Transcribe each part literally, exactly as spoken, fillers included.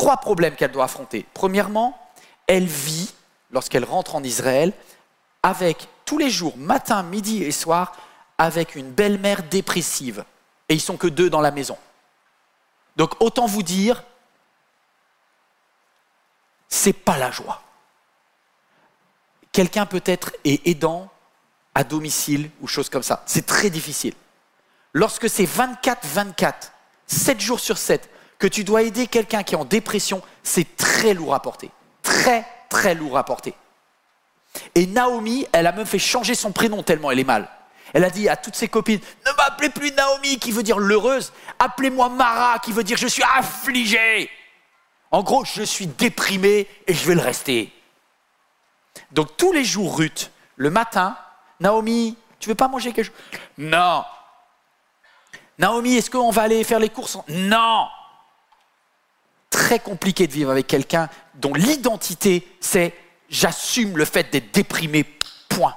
trois problèmes qu'elle doit affronter. Premièrement, elle vit, lorsqu'elle rentre en Israël, avec tous les jours, matin, midi et soir, avec une belle-mère dépressive. Et ils sont que deux dans la maison. Donc autant vous dire, c'est pas la joie. Quelqu'un peut-être est aidant à domicile ou choses comme ça. C'est très difficile. Lorsque c'est vingt-quatre vingt-quatre, sept jours sur sept, que tu dois aider quelqu'un qui est en dépression, c'est très lourd à porter. Très, très lourd à porter. Et Naomi, elle a même fait changer son prénom tellement elle est mal. Elle a dit à toutes ses copines, ne m'appelez plus Naomi, qui veut dire l'heureuse, appelez-moi Mara, qui veut dire je suis affligée. En gros, je suis déprimée et je vais le rester. Donc tous les jours, Ruth, le matin, Naomi, tu veux pas manger quelque chose? Non. Naomi, est-ce qu'on va aller faire les courses? Non. Très compliqué de vivre avec quelqu'un dont l'identité, c'est j'assume le fait d'être déprimé, point.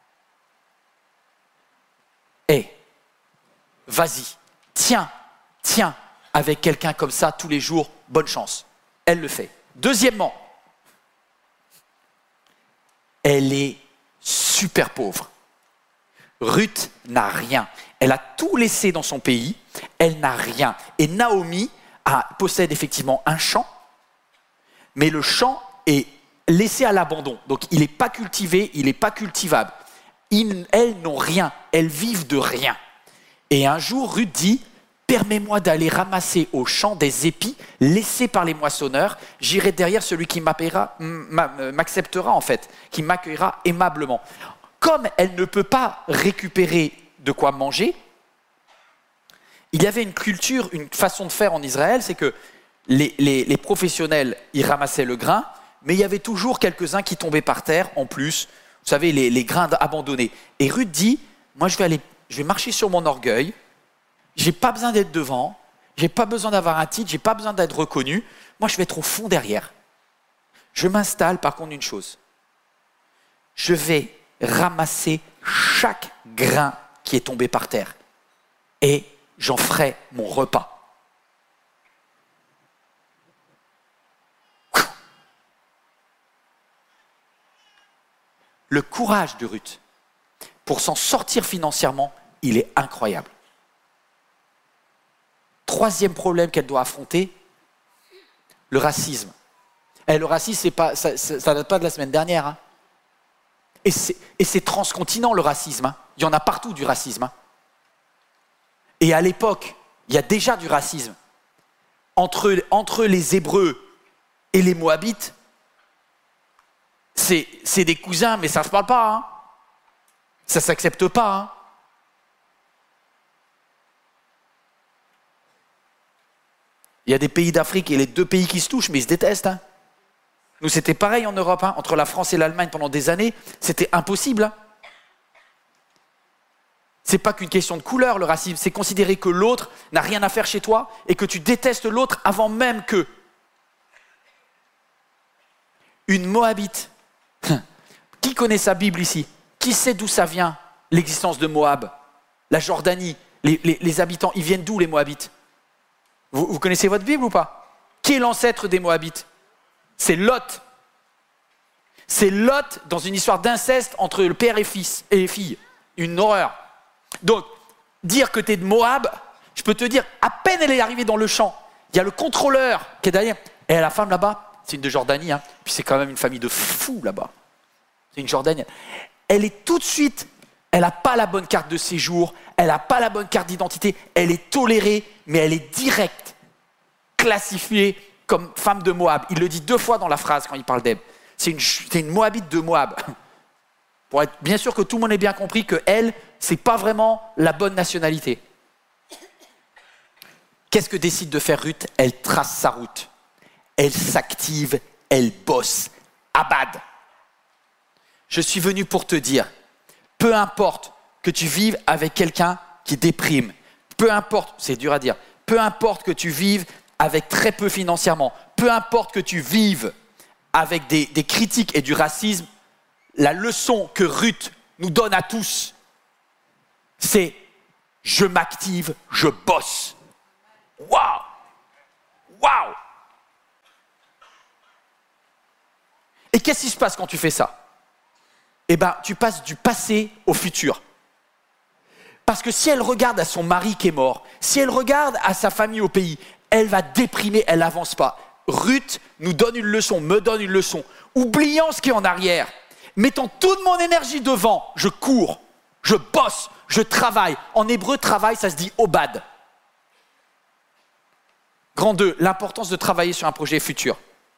Et vas-y, tiens, tiens, avec quelqu'un comme ça tous les jours, bonne chance. Elle le fait. Deuxièmement, elle est super pauvre. Ruth n'a rien. Elle a tout laissé dans son pays, elle n'a rien. Et Naomi a, possède effectivement un champ, mais le champ est laissé à l'abandon. Donc il n'est pas cultivé, il n'est pas cultivable. Ils, elles n'ont rien, elles vivent de rien. Et un jour, Ruth dit, permets-moi d'aller ramasser au champ des épis laissés par les moissonneurs. J'irai derrière celui qui m'acceptera en fait, qui m'accueillera aimablement. Comme elle ne peut pas récupérer de quoi manger, il y avait une culture, une façon de faire en Israël, c'est que les, les, les professionnels, ils ramassaient le grain, mais il y avait toujours quelques-uns qui tombaient par terre en plus, vous savez, les, les grains abandonnés. Et Ruth dit, moi je vais, aller, je vais marcher sur mon orgueil, j'ai pas besoin d'être devant, j'ai pas besoin d'avoir un titre, j'ai pas besoin d'être reconnu, moi je vais être au fond derrière. Je m'installe par contre une chose, je vais ramasser chaque grain qui est tombé par terre et j'en ferai mon repas. Le courage de Ruth pour s'en sortir financièrement, il est incroyable. Troisième problème qu'elle doit affronter, le racisme. Et le racisme, c'est pas, ça ne date pas de la semaine dernière. Hein. Et, c'est, et c'est transcontinent le racisme. Hein. Il y en a partout du racisme. Hein. Et à l'époque, il y a déjà du racisme. Entre, entre les Hébreux et les Moabites, c'est, c'est des cousins, mais ça ne se parle pas. Hein. Ça ne s'accepte pas. Hein. Il y a des pays d'Afrique et les deux pays qui se touchent, mais ils se détestent. Hein. Nous, c'était pareil en Europe. Hein. Entre la France et l'Allemagne, pendant des années, c'était impossible. Hein. C'est pas qu'une question de couleur, le racisme. C'est considérer que l'autre n'a rien à faire chez toi et que tu détestes l'autre avant même que. Une Moabite. Qui connaît sa Bible ici? Qui sait d'où ça vient, l'existence de Moab? La Jordanie, les, les, les habitants, ils viennent d'où les Moabites? Vous, vous connaissez votre Bible ou pas? Qui est l'ancêtre des Moabites? C'est Lot. C'est Lot dans une histoire d'inceste entre le père et fils et les filles. Une horreur. Donc, dire que tu es de Moab, je peux te dire, à peine elle est arrivée dans le champ, il y a le contrôleur qui est derrière. Et la femme là-bas, c'est une de Jordanie, hein, puis c'est quand même une famille de fous là-bas. C'est une Jordanienne. Elle est tout de suite, elle n'a pas la bonne carte de séjour, elle n'a pas la bonne carte d'identité, elle est tolérée, mais elle est directe, classifiée comme femme de Moab. Il le dit deux fois dans la phrase quand il parle d'elle. C'est une, c'est une Moabite de Moab. Pour être bien sûr que tout le monde ait bien compris qu'elle, ce n'est pas vraiment la bonne nationalité. Qu'est-ce que décide de faire Ruth? Elle trace sa route. Elle s'active, elle bosse. Abad. Je suis venu pour te dire, peu importe que tu vives avec quelqu'un qui déprime, peu importe, c'est dur à dire, peu importe que tu vives avec très peu financièrement, peu importe que tu vives avec des, des critiques et du racisme, la leçon que Ruth nous donne à tous, c'est « je m'active, je bosse ». Waouh! Waouh! Et qu'est-ce qui se passe quand tu fais ça? Eh bien, tu passes du passé au futur. Parce que si elle regarde à son mari qui est mort, si elle regarde à sa famille au pays, elle va déprimer, elle n'avance pas. Ruth nous donne une leçon, me donne une leçon. Oubliant ce qui est en arrière, mettant toute mon énergie devant, je cours, je bosse, je travaille. En hébreu, travail, ça se dit obad. Grand deux, l'importance de travailler sur un projet futur.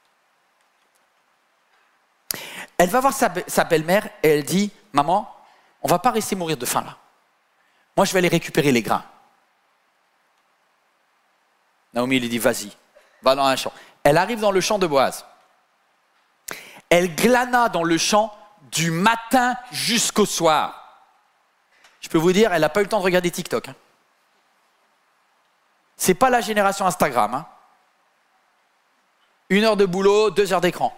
Elle va voir sa, be- sa belle-mère et elle dit, maman, on ne va pas rester mourir de faim là. Moi, je vais aller récupérer les grains. Naomi lui dit, vas-y, va dans un champ. Elle arrive dans le champ de Boaz. Elle glana dans le champ du matin jusqu'au soir. Je peux vous dire, elle n'a pas eu le temps de regarder TikTok. Hein. Ce n'est pas la génération Instagram. Hein. Une heure de boulot, deux heures d'écran.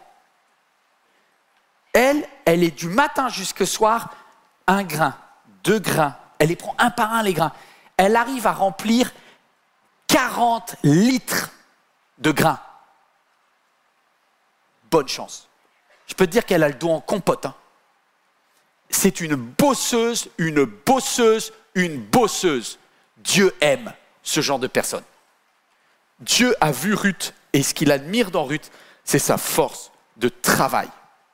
Elle, elle est du matin jusqu'au soir, un grain, deux grains. Elle les prend un par un, les grains. Elle arrive à remplir quarante litres de grains. Bonne chance. Je peux te dire qu'elle a le dos en compote. Hein. C'est une bosseuse, une bosseuse, une bosseuse. Dieu aime ce genre de personne. Dieu a vu Ruth et ce qu'il admire dans Ruth, c'est sa force de travail.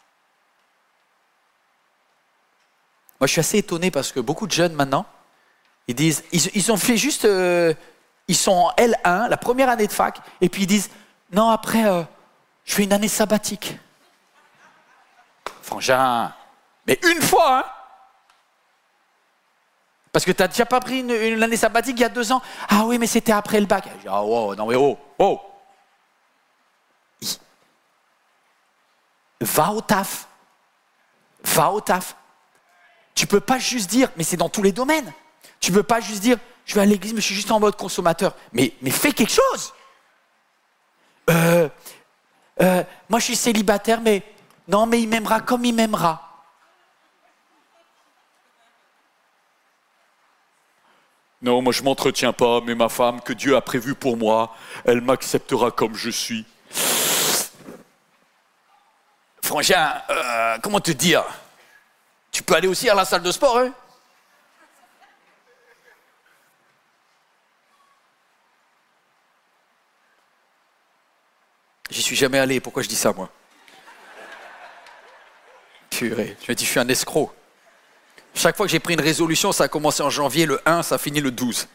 Moi, je suis assez étonné parce que beaucoup de jeunes maintenant, ils disent, ils, ils ont fait juste, euh, ils sont en L un, la première année de fac, et puis ils disent, non, après, euh, je fais une année sabbatique. Frangin, mais une fois, hein? Parce que tu n'as déjà pas pris une, une année sabbatique il y a deux ans. Ah oui, mais c'était après le bac. Je dis, ah oh, non mais oh, oh. Va au taf. Va au taf. Tu ne peux pas juste dire, mais c'est dans tous les domaines. Tu ne peux pas juste dire, je vais à l'église, mais je suis juste en mode consommateur. Mais, mais fais quelque chose. Euh, euh, moi, je suis célibataire, mais non, mais il m'aimera comme il m'aimera. Non, moi, je ne m'entretiens pas, mais ma femme, que Dieu a prévue pour moi, elle m'acceptera comme je suis. Frangin, euh, comment te dire? Tu peux aller aussi à la salle de sport, hein? J'y suis jamais allé, pourquoi je dis ça, moi? Purée, je me dis, je suis un escroc. Chaque fois que j'ai pris une résolution, ça a commencé en janvier, le un, ça finit le douze.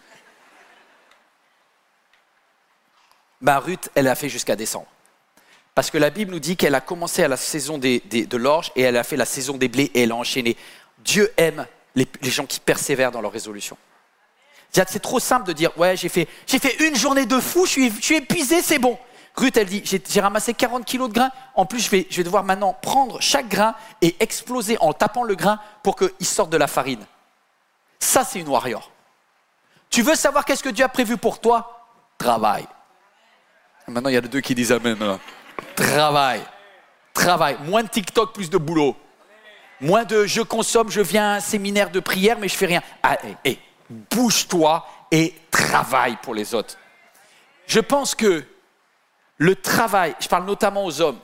Bah, Ruth, elle a fait jusqu'à décembre. Parce que la Bible nous dit qu'elle a commencé à la saison des, des, de l'orge et elle a fait la saison des blés et elle a enchaîné. Dieu aime les, les gens qui persévèrent dans leurs résolutions. C'est trop simple de dire, ouais, j'ai fait, j'ai fait une journée de fou, je suis, je suis épuisé, c'est bon. Ruth, elle dit, j'ai, j'ai ramassé quarante kilos de grains. En plus, je vais, je vais devoir maintenant prendre chaque grain et exploser en tapant le grain pour qu'il sorte de la farine. Ça, c'est une warrior. Tu veux savoir qu'est-ce que Dieu a prévu pour toi? Travail. Maintenant, il y a les deux qui disent amen. Là. Travail. Travail. Moins de TikTok, plus de boulot. Moins de je consomme, je viens à un séminaire de prière, mais je fais rien. Ah, hey, hey, bouge-toi et travaille pour les autres. Je pense que le travail, je parle notamment aux hommes,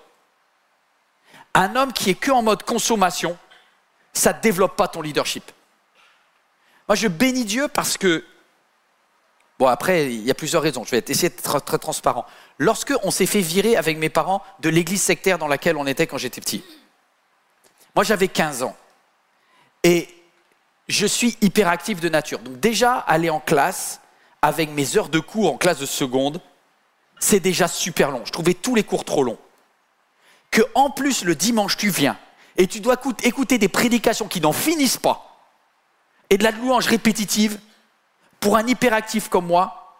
un homme qui est que en mode consommation, ça ne développe pas ton leadership. Moi, je bénis Dieu parce que, bon après, il y a plusieurs raisons, je vais essayer d'être très, très transparent. Lorsque on s'est fait virer avec mes parents de l'église sectaire dans laquelle on était quand j'étais petit, moi j'avais quinze ans et je suis hyperactif de nature. Donc déjà, aller en classe avec mes heures de cours en classe de seconde, c'est déjà super long. Je trouvais tous les cours trop longs. Que en plus, le dimanche, tu viens et tu dois écouter des prédications qui n'en finissent pas et de la louange répétitive, pour un hyperactif comme moi,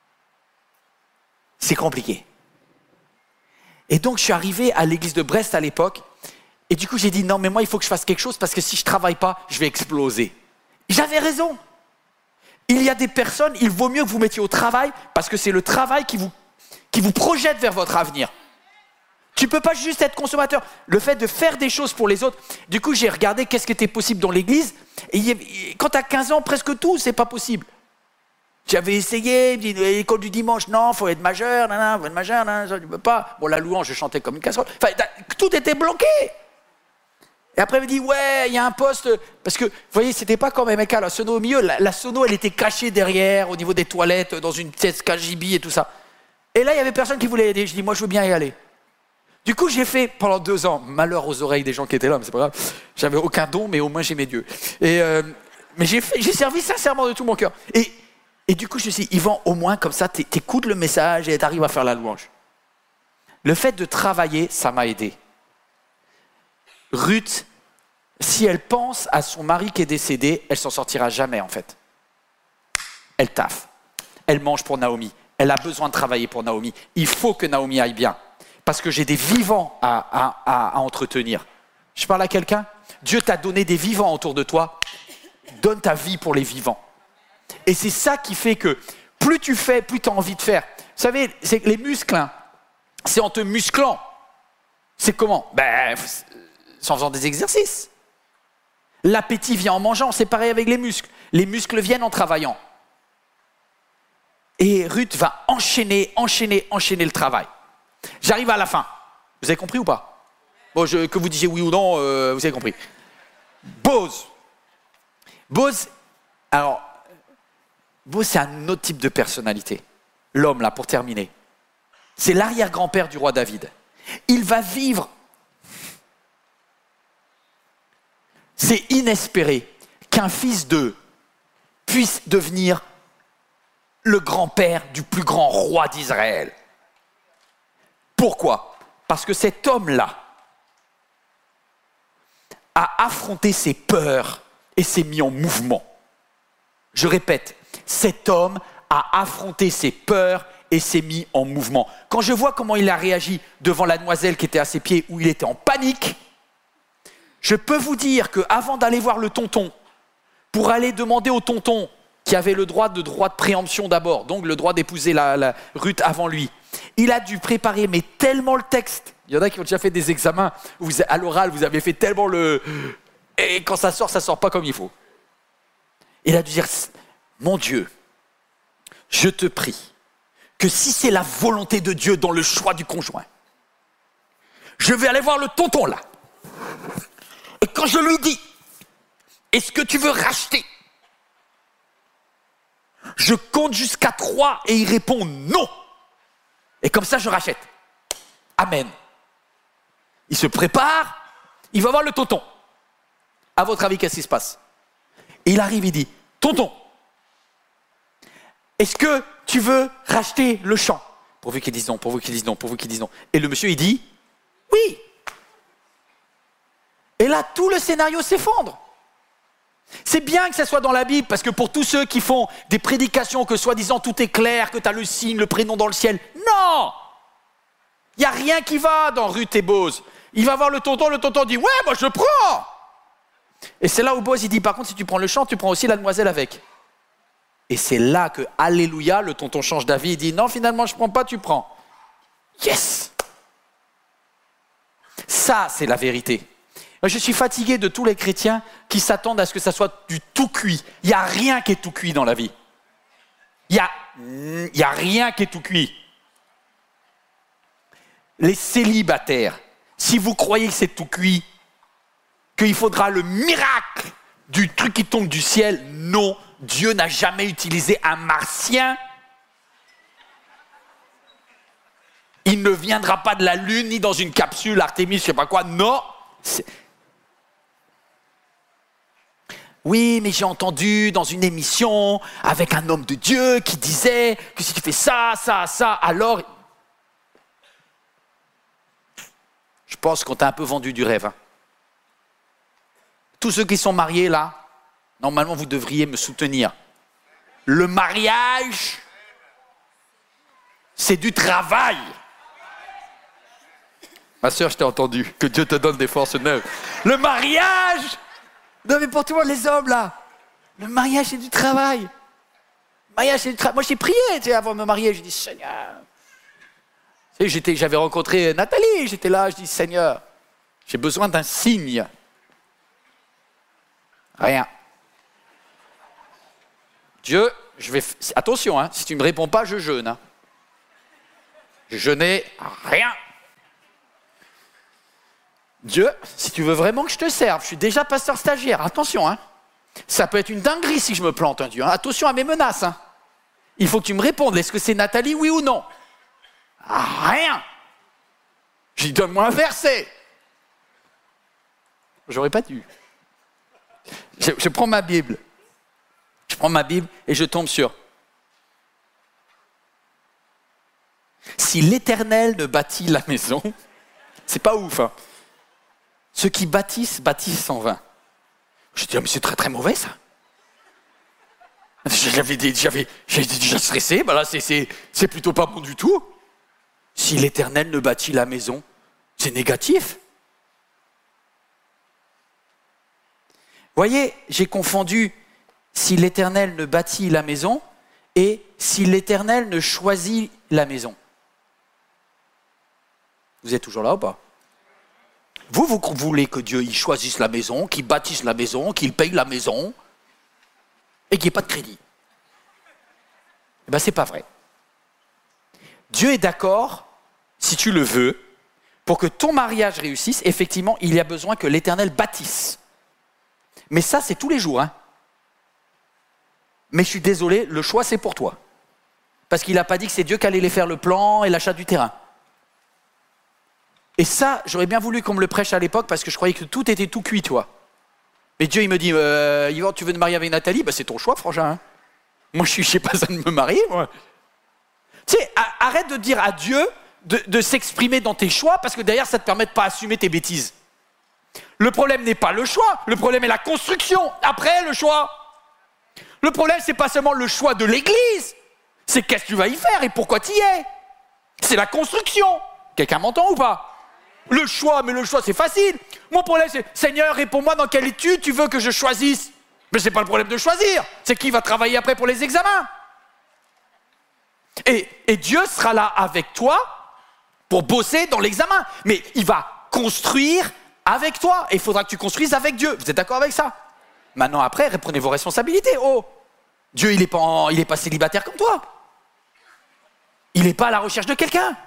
c'est compliqué. Et donc, je suis arrivé à l'église de Brest à l'époque et du coup, j'ai dit non, mais moi, il faut que je fasse quelque chose parce que si je ne travaille pas, je vais exploser. J'avais raison. Il y a des personnes, il vaut mieux que vous mettiez au travail parce que c'est le travail qui vous qui vous projette vers votre avenir. Tu ne peux pas juste être consommateur. Le fait de faire des choses pour les autres. Du coup, j'ai regardé qu'est-ce qui était possible dans l'église. Et quand tu as quinze ans, presque tout, ce n'est pas possible. J'avais essayé, il me dit, l'école du dimanche, non, il faut être majeur, non, non, faut être majeur, non, ça, tu peux pas. Bon, la louange, je chantais comme une casserole. Enfin, tout était bloqué. Et après, il me dit, ouais, il y a un poste, parce que, vous voyez, c'était pas comme M K, la sono au milieu, la, la sono, elle était cachée derrière, au niveau des toilettes, dans une pièce K G B et tout ça. Et là, il y avait personne qui voulait aider. Je dis, moi, je veux bien y aller. Du coup, j'ai fait, pendant deux ans, malheur aux oreilles des gens qui étaient là, mais c'est pas grave, j'avais aucun don, mais au moins j'aimais Dieu. Et, euh, mais j'ai, fait, j'ai servi sincèrement de tout mon cœur. Et, et du coup, je me suis dit, Yvan, au moins, comme ça, t'écoutes le message et t'arrives à faire la louange. Le fait de travailler, ça m'a aidé. Ruth, si elle pense à son mari qui est décédé, elle s'en sortira jamais, en fait. Elle taffe. Elle mange pour Naomi. Elle a besoin de travailler pour Naomi. Il faut que Naomi aille bien. Parce que j'ai des vivants à, à, à, à entretenir. Je parle à quelqu'un? Dieu t'a donné des vivants autour de toi. Donne ta vie pour les vivants. Et c'est ça qui fait que plus tu fais, plus tu as envie de faire. Vous savez, c'est les muscles, hein, c'est en te musclant. C'est comment? Ben, c'est en faisant des exercices. L'appétit vient en mangeant, c'est pareil avec les muscles. Les muscles viennent en travaillant. Et Ruth va enchaîner, enchaîner, enchaîner le travail. J'arrive à la fin. Vous avez compris ou pas? Bon, je, que vous disiez oui ou non, euh, vous avez compris. Boz. Boz, alors, Boz, c'est un autre type de personnalité. L'homme, là, pour terminer. C'est l'arrière-grand-père du roi David. Il va vivre. C'est inespéré qu'un fils d'eux puisse devenir le grand-père du plus grand roi d'Israël. Pourquoi? Parce que cet homme-là a affronté ses peurs et s'est mis en mouvement. Je répète, cet homme a affronté ses peurs et s'est mis en mouvement. Quand je vois comment il a réagi devant la demoiselle qui était à ses pieds, où il était en panique, je peux vous dire qu'avant d'aller voir le tonton, pour aller demander au tonton, qui avait le droit de droit de préemption d'abord, donc le droit d'épouser la, la Ruth avant lui, il a dû préparer mais tellement le texte. Il y en a qui ont déjà fait des examens où vous, à l'oral, vous avez fait tellement le... Et quand ça sort, ça ne sort pas comme il faut. Il a dû dire, mon Dieu, je te prie que si c'est la volonté de Dieu dans le choix du conjoint, je vais aller voir le tonton là. Et quand je lui dis, est-ce que tu veux racheter? Je compte jusqu'à trois et il répond non. Et comme ça, je rachète. Amen. Il se prépare, il va voir le tonton. À votre avis, qu'est-ce qui se passe? Et il arrive, il dit, tonton, est-ce que tu veux racheter le champ? Pourvu qu'il dise non, pourvu qu'il dise non, pourvu qu'il dise non. Et le monsieur, il dit, oui. Et là, tout le scénario s'effondre. C'est bien que ça soit dans la Bible, parce que pour tous ceux qui font des prédications que soi-disant tout est clair, que tu as le signe, le prénom dans le ciel, non! Il n'y a rien qui va dans Ruth et Boz. Il va voir le tonton, le tonton dit, ouais, moi je prends! Et c'est là où Boz il dit, par contre, si tu prends le champ, tu prends aussi la demoiselle avec. Et c'est là que, alléluia, le tonton change d'avis, il dit, non, finalement, je ne prends pas, tu prends. Yes! Ça, c'est la vérité. Je suis fatigué de tous les chrétiens qui s'attendent à ce que ça soit du tout cuit. Il n'y a rien qui est tout cuit dans la vie. Il n'y a, il y a rien qui est tout cuit. Les célibataires, si vous croyez que c'est tout cuit, qu'il faudra le miracle du truc qui tombe du ciel, non, Dieu n'a jamais utilisé un martien. Il ne viendra pas de la lune, ni dans une capsule, Artémis, je ne sais pas quoi, non. C'est... Oui, mais j'ai entendu dans une émission avec un homme de Dieu qui disait que si tu fais ça, ça, ça, alors... Je pense qu'on t'a un peu vendu du rêve. Hein. Tous ceux qui sont mariés là, normalement vous devriez me soutenir. Le mariage, c'est du travail. Ma sœur, je t'ai entendu. Que Dieu te donne des forces neuves. Le mariage... Non mais pour tout le monde, les hommes là, le mariage c'est du travail. Le mariage c'est du travail. Moi j'ai prié tu sais, avant de me marier, j'ai dit Seigneur. Tu sais, j'étais, j'avais rencontré Nathalie, j'étais là, je dis Seigneur, j'ai besoin d'un signe. Rien. Dieu, je vais... Attention, hein, si tu ne me réponds pas, je jeûne. Hein. Je n'ai rien. Dieu, si tu veux vraiment que je te serve, je suis déjà pasteur stagiaire, attention, hein. Ça peut être une dinguerie si je me plante, hein, Dieu. Hein. Attention à mes menaces. Hein. Il faut que tu me répondes, est-ce que c'est Nathalie, oui ou non? Ah, rien. Je lui donne-moi un verset. J'aurais pas dû. Je, je prends ma Bible. Je prends ma Bible et je tombe sur. Si l'Éternel ne bâtit la maison, c'est pas ouf, hein. Ceux qui bâtissent, bâtissent en vain. Je dis, oh, mais c'est très très mauvais ça. J'avais, j'avais, j'avais déjà stressé, ben là c'est, c'est, c'est plutôt pas bon du tout. Si l'Éternel ne bâtit la maison, c'est négatif. Voyez, j'ai confondu si l'Éternel ne bâtit la maison et si l'Éternel ne choisit la maison. Vous êtes toujours là ou pas? Vous, vous voulez que Dieu il choisisse la maison, qu'il bâtisse la maison, qu'il paye la maison et qu'il n'y ait pas de crédit. Eh bien, c'est pas vrai. Dieu est d'accord, si tu le veux, pour que ton mariage réussisse, effectivement, il y a besoin que l'Éternel bâtisse. Mais ça, c'est tous les jours. Hein. Mais je suis désolé, le choix, c'est pour toi. Parce qu'il n'a pas dit que c'est Dieu qui allait les faire le plan et l'achat du terrain. Et ça, j'aurais bien voulu qu'on me le prêche à l'époque parce que je croyais que tout était tout cuit, toi. Mais Dieu, il me dit, euh, Yvan, tu veux te marier avec Nathalie? Ben, c'est ton choix, frangin. Hein. Moi, je n'ai pas besoin de me marier, moi. Tu sais, arrête de dire à Dieu de, de s'exprimer dans tes choix parce que derrière, ça ne te permet de pas assumer tes bêtises. Le problème n'est pas le choix, le problème est la construction. Après, le choix. Le problème, c'est pas seulement le choix de l'église, c'est qu'est-ce que tu vas y faire et pourquoi tu y es. C'est la construction. Quelqu'un m'entend ou pas? Le choix, mais le choix, c'est facile. Mon problème, c'est, Seigneur, réponds-moi dans quelle étude tu veux que je choisisse. Mais c'est pas le problème de choisir, c'est qui va travailler après pour les examens. Et, et Dieu sera là avec toi pour bosser dans l'examen. Mais il va construire avec toi. Et il faudra que tu construises avec Dieu. Vous êtes d'accord avec ça? Maintenant, après, reprenez vos responsabilités. Oh, Dieu, il n'est pas, en, il est pas célibataire comme toi. Il n'est pas à la recherche de quelqu'un.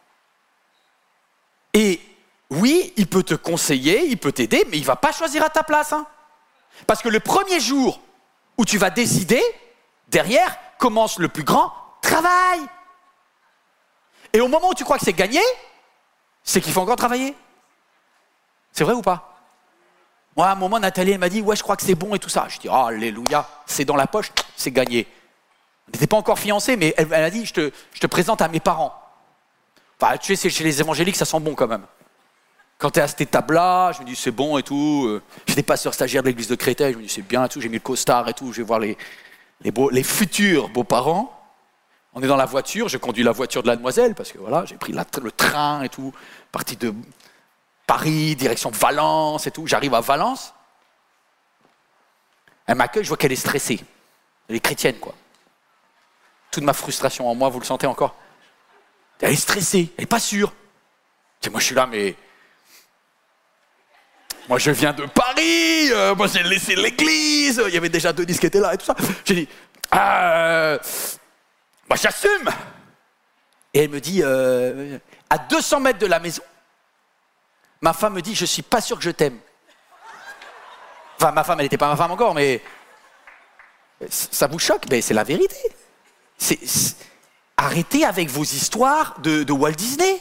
Et oui, il peut te conseiller, il peut t'aider, mais il ne va pas choisir à ta place. Hein. Parce que le premier jour où tu vas décider, derrière, commence le plus grand travail. Et au moment où tu crois que c'est gagné, c'est qu'il faut encore travailler. C'est vrai ou pas? Moi, à un moment, Nathalie, elle m'a dit, ouais, je crois que c'est bon et tout ça. Je dis, oh, alléluia, c'est dans la poche, c'est gagné. On n'était pas encore fiancés, mais elle, elle a dit, je te, je te présente à mes parents. Enfin, tu sais, chez les évangéliques, ça sent bon quand même. Quand tu es à cette étape-là, je me dis, c'est bon et tout. J'étais pasteur stagiaire de l'église de Créteil, je me dis, c'est bien et tout. J'ai mis le costard et tout, je vais voir les, les, beaux, les futurs beaux-parents. On est dans la voiture, je conduis la voiture de la demoiselle, parce que voilà, j'ai pris la, le train et tout, parti de Paris, direction Valence et tout. J'arrive à Valence. Elle m'accueille, je vois qu'elle est stressée. Elle est chrétienne, quoi. Toute ma frustration en moi, vous le sentez encore? Elle est stressée, elle n'est pas sûre. Tu sais, moi, je suis là, mais... Moi, je viens de Paris, euh, moi, j'ai laissé l'église, il y avait déjà Denis qui était là et tout ça. J'ai dit, euh, bah, j'assume. Et elle me dit, euh, à deux cents mètres de la maison, ma femme me dit, je ne suis pas sûr que je t'aime. Enfin, ma femme, elle n'était pas ma femme encore, mais ça vous choque? Mais c'est la vérité. C'est, c'est... Arrêtez avec vos histoires de, de Walt Disney.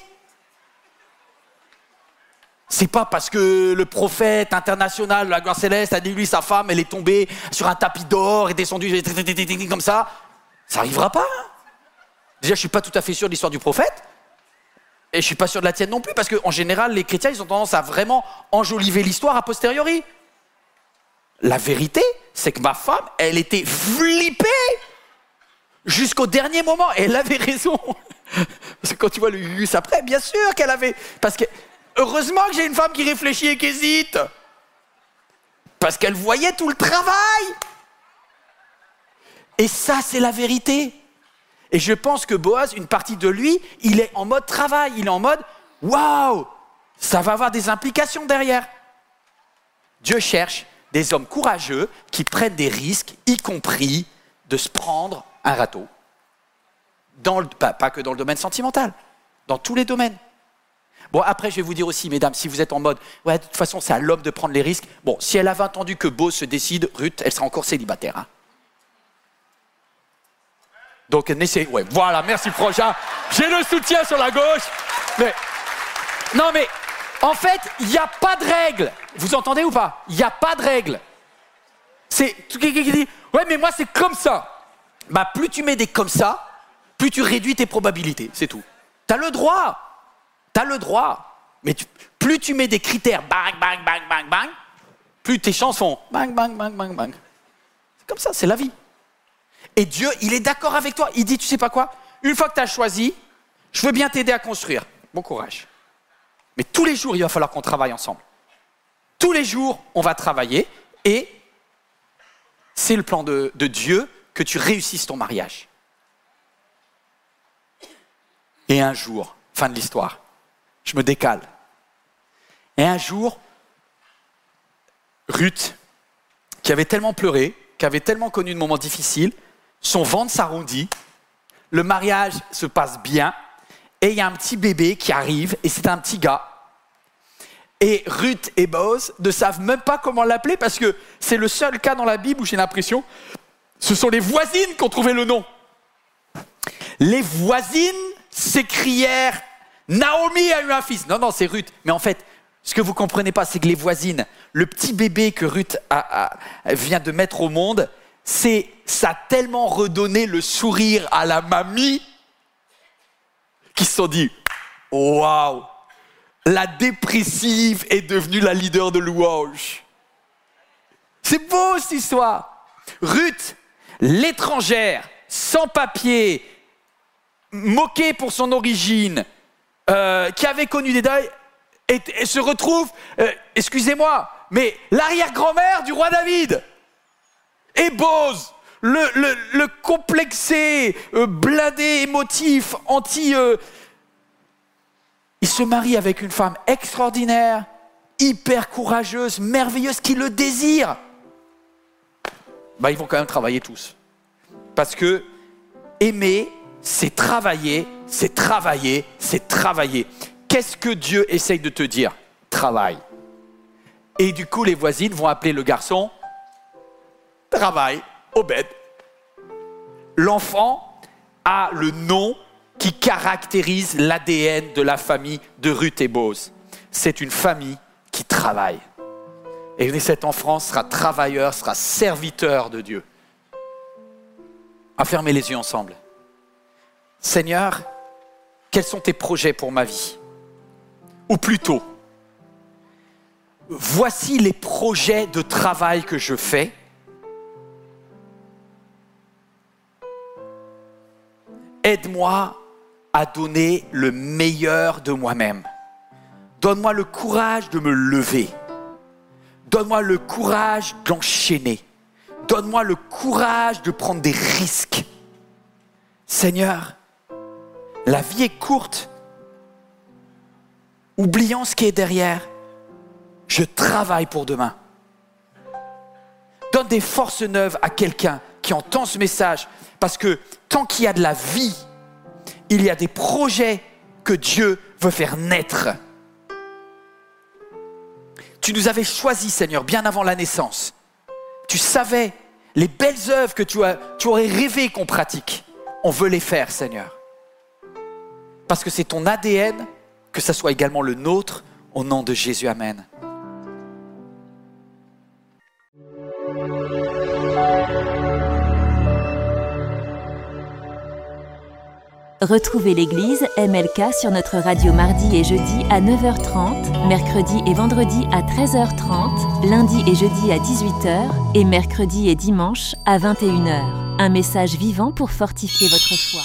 C'est pas parce que le prophète international de la gloire céleste a dit lui, sa femme, elle est tombée sur un tapis d'or et descendue comme ça. Ça n'arrivera pas. Hein. Déjà, je suis pas tout à fait sûr de l'histoire du prophète. Et je suis pas sûr de la tienne non plus, parce qu'en général, les chrétiens, ils ont tendance à vraiment enjoliver l'histoire a posteriori. La vérité, c'est que ma femme, elle était flippée jusqu'au dernier moment. Et elle avait raison. Parce que quand tu vois le Gus après, bien sûr qu'elle avait... Parce que heureusement que j'ai une femme qui réfléchit et qui hésite. Parce qu'elle voyait tout le travail. Et ça, c'est la vérité. Et je pense que Boaz, une partie de lui, il est en mode travail. Il est en mode, waouh, ça va avoir des implications derrière. Dieu cherche des hommes courageux qui prennent des risques, y compris de se prendre un râteau. Dans le, pas, pas que dans le domaine sentimental, dans tous les domaines. Bon, après, je vais vous dire aussi, mesdames, si vous êtes en mode, ouais, de toute façon, c'est à l'homme de prendre les risques. Bon, si elle avait entendu que Boaz se décide, Ruth, elle sera encore célibataire. Hein. Donc, n'essayez, ouais, voilà, merci Froja. J'ai le soutien sur la gauche. Mais, non, mais, en fait, il n'y a pas de règle. Vous entendez ou pas? Il n'y a pas de règle. C'est, quelqu'un qui dit, ouais, mais moi, c'est comme ça. Bah, plus tu mets des comme ça, plus tu réduis tes probabilités, c'est tout. T'as le droit, t'as le droit. Mais tu, plus tu mets des critères bang, bang, bang, bang, bang, plus tes chances font bang, bang, bang, bang, bang. C'est comme ça, c'est la vie. Et Dieu, il est d'accord avec toi. Il dit, tu sais pas quoi? Une fois que tu as choisi, je veux bien t'aider à construire. Bon courage. Mais tous les jours, il va falloir qu'on travaille ensemble. Tous les jours, on va travailler et c'est le plan de, de Dieu que tu réussisses ton mariage. Et un jour, fin de l'histoire, je me décale. Et un jour, Ruth, qui avait tellement pleuré, qui avait tellement connu de moments difficiles, son ventre s'arrondit, le mariage se passe bien, et il y a un petit bébé qui arrive, et c'est un petit gars. Et Ruth et Boaz ne savent même pas comment l'appeler, parce que c'est le seul cas dans la Bible où j'ai l'impression, ce sont les voisines qui ont trouvé le nom. Les voisines s'écrièrent « Naomi a eu un fils ». Non, non, c'est Ruth. Mais en fait, ce que vous ne comprenez pas, c'est que les voisines, le petit bébé que Ruth a, a, vient de mettre au monde, c'est, ça a tellement redonné le sourire à la mamie qu'ils se sont dit « Waouh, la dépressive est devenue la leader de louange ». C'est beau cette histoire. Ruth, l'étrangère, sans papier, moquée pour son origine, euh, qui avait connu des deuils, et, et se retrouve, euh, excusez-moi, mais l'arrière-grand-mère du roi David. Et Boaz, le, le, le complexé, euh, blindé, émotif, anti... Euh, il se marie avec une femme extraordinaire, hyper courageuse, merveilleuse, qui le désire. Bah, ils vont quand même travailler tous. Parce que aimer, c'est travailler, c'est travailler, c'est travailler. Qu'est-ce que Dieu essaye de te dire? Travaille. Et du coup, les voisines vont appeler le garçon Travail, Obed. L'enfant a le nom qui caractérise l'A D N de la famille de Ruth et Boaz. C'est une famille qui travaille. Et cet enfant sera travailleur, sera serviteur de Dieu. À fermer les yeux ensemble. Seigneur, quels sont tes projets pour ma vie? Ou plutôt, voici les projets de travail que je fais. Aide-moi à donner le meilleur de moi-même. Donne-moi le courage de me lever. Donne-moi le courage d'enchaîner. Donne-moi le courage de prendre des risques. Seigneur, la vie est courte. Oublions ce qui est derrière. Je travaille pour demain. Donne des forces neuves à quelqu'un qui entend ce message. Parce que tant qu'il y a de la vie, il y a des projets que Dieu veut faire naître. Tu nous avais choisis, Seigneur, bien avant la naissance. Tu savais les belles œuvres que tu, as, tu aurais rêvé qu'on pratique. On veut les faire, Seigneur. Parce que c'est ton A D N, que ça soit également le nôtre, au nom de Jésus. Amen. Retrouvez l'église M L K sur notre radio mardi et jeudi à neuf heures trente, mercredi et vendredi à treize heures trente, lundi et jeudi à dix-huit heures et mercredi et dimanche à vingt et une heures. Un message vivant pour fortifier votre foi.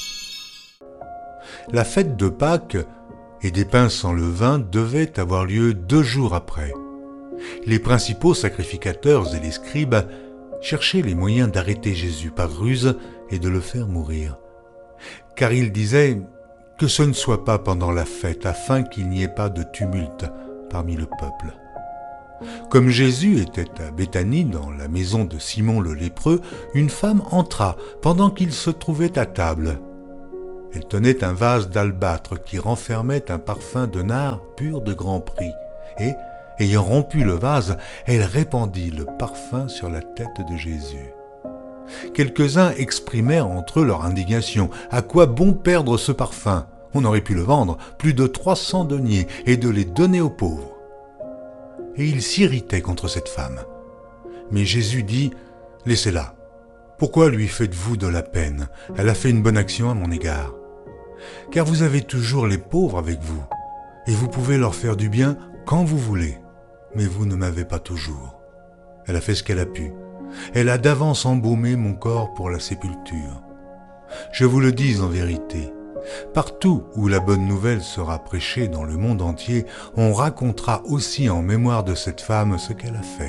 La fête de Pâques et des pains sans levain devait avoir lieu deux jours après. Les principaux sacrificateurs et les scribes cherchaient les moyens d'arrêter Jésus par ruse et de le faire mourir. Car ils disaient que ce ne soit pas pendant la fête, afin qu'il n'y ait pas de tumulte parmi le peuple. Comme Jésus était à Béthanie, dans la maison de Simon le lépreux, une femme entra pendant qu'il se trouvait à table. Elle tenait un vase d'albâtre qui renfermait un parfum de nard pur de grand prix, et, ayant rompu le vase, elle répandit le parfum sur la tête de Jésus. Quelques-uns exprimèrent entre eux leur indignation. À quoi bon perdre ce parfum ? On aurait pu le vendre plus de trois cents deniers et de les donner aux pauvres. Et ils s'irritaient contre cette femme. Mais Jésus dit, « Laissez-la. Pourquoi lui faites-vous de la peine ? Elle a fait une bonne action à mon égard. Car vous avez toujours les pauvres avec vous, et vous pouvez leur faire du bien quand vous voulez, mais vous ne m'avez pas toujours. Elle a fait ce qu'elle a pu. Elle a d'avance embaumé mon corps pour la sépulture. Je vous le dis en vérité, partout où la bonne nouvelle sera prêchée dans le monde entier, on racontera aussi en mémoire de cette femme ce qu'elle a fait. »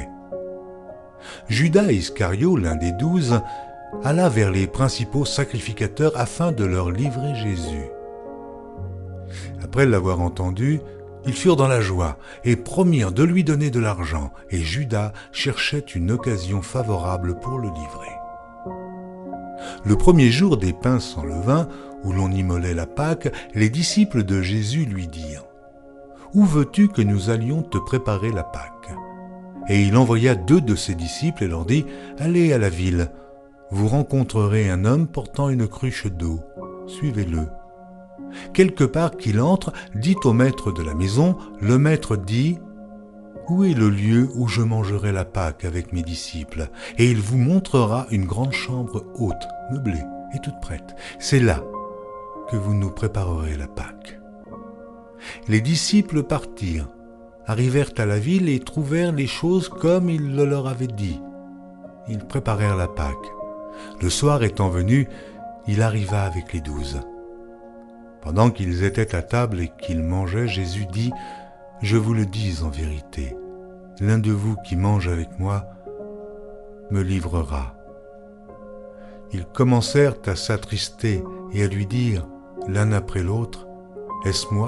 Judas Iscario, l'un des douze, alla vers les principaux sacrificateurs afin de leur livrer Jésus. Après l'avoir entendu, ils furent dans la joie et promirent de lui donner de l'argent, et Judas cherchait une occasion favorable pour le livrer. Le premier jour des pains sans levain, où l'on immolait la Pâque, les disciples de Jésus lui dirent « Où veux-tu que nous allions te préparer la Pâque ?» Et il envoya deux de ses disciples et leur dit « Allez à la ville, vous rencontrerez un homme portant une cruche d'eau, suivez-le. Quelque part qu'il entre, dit au maître de la maison, le maître dit « Où est le lieu où je mangerai la Pâque avec mes disciples ?» Et il vous montrera une grande chambre haute, meublée et toute prête. C'est là que vous nous préparerez la Pâque. Les disciples partirent, arrivèrent à la ville et trouvèrent les choses comme il le leur avait dit. Ils préparèrent la Pâque. Le soir étant venu, il arriva avec les douze. Pendant qu'ils étaient à table et qu'ils mangeaient, Jésus dit « Je vous le dis en vérité, l'un de vous qui mange avec moi me livrera. » Ils commencèrent à s'attrister et à lui dire, l'un après l'autre, « Est-ce moi ?»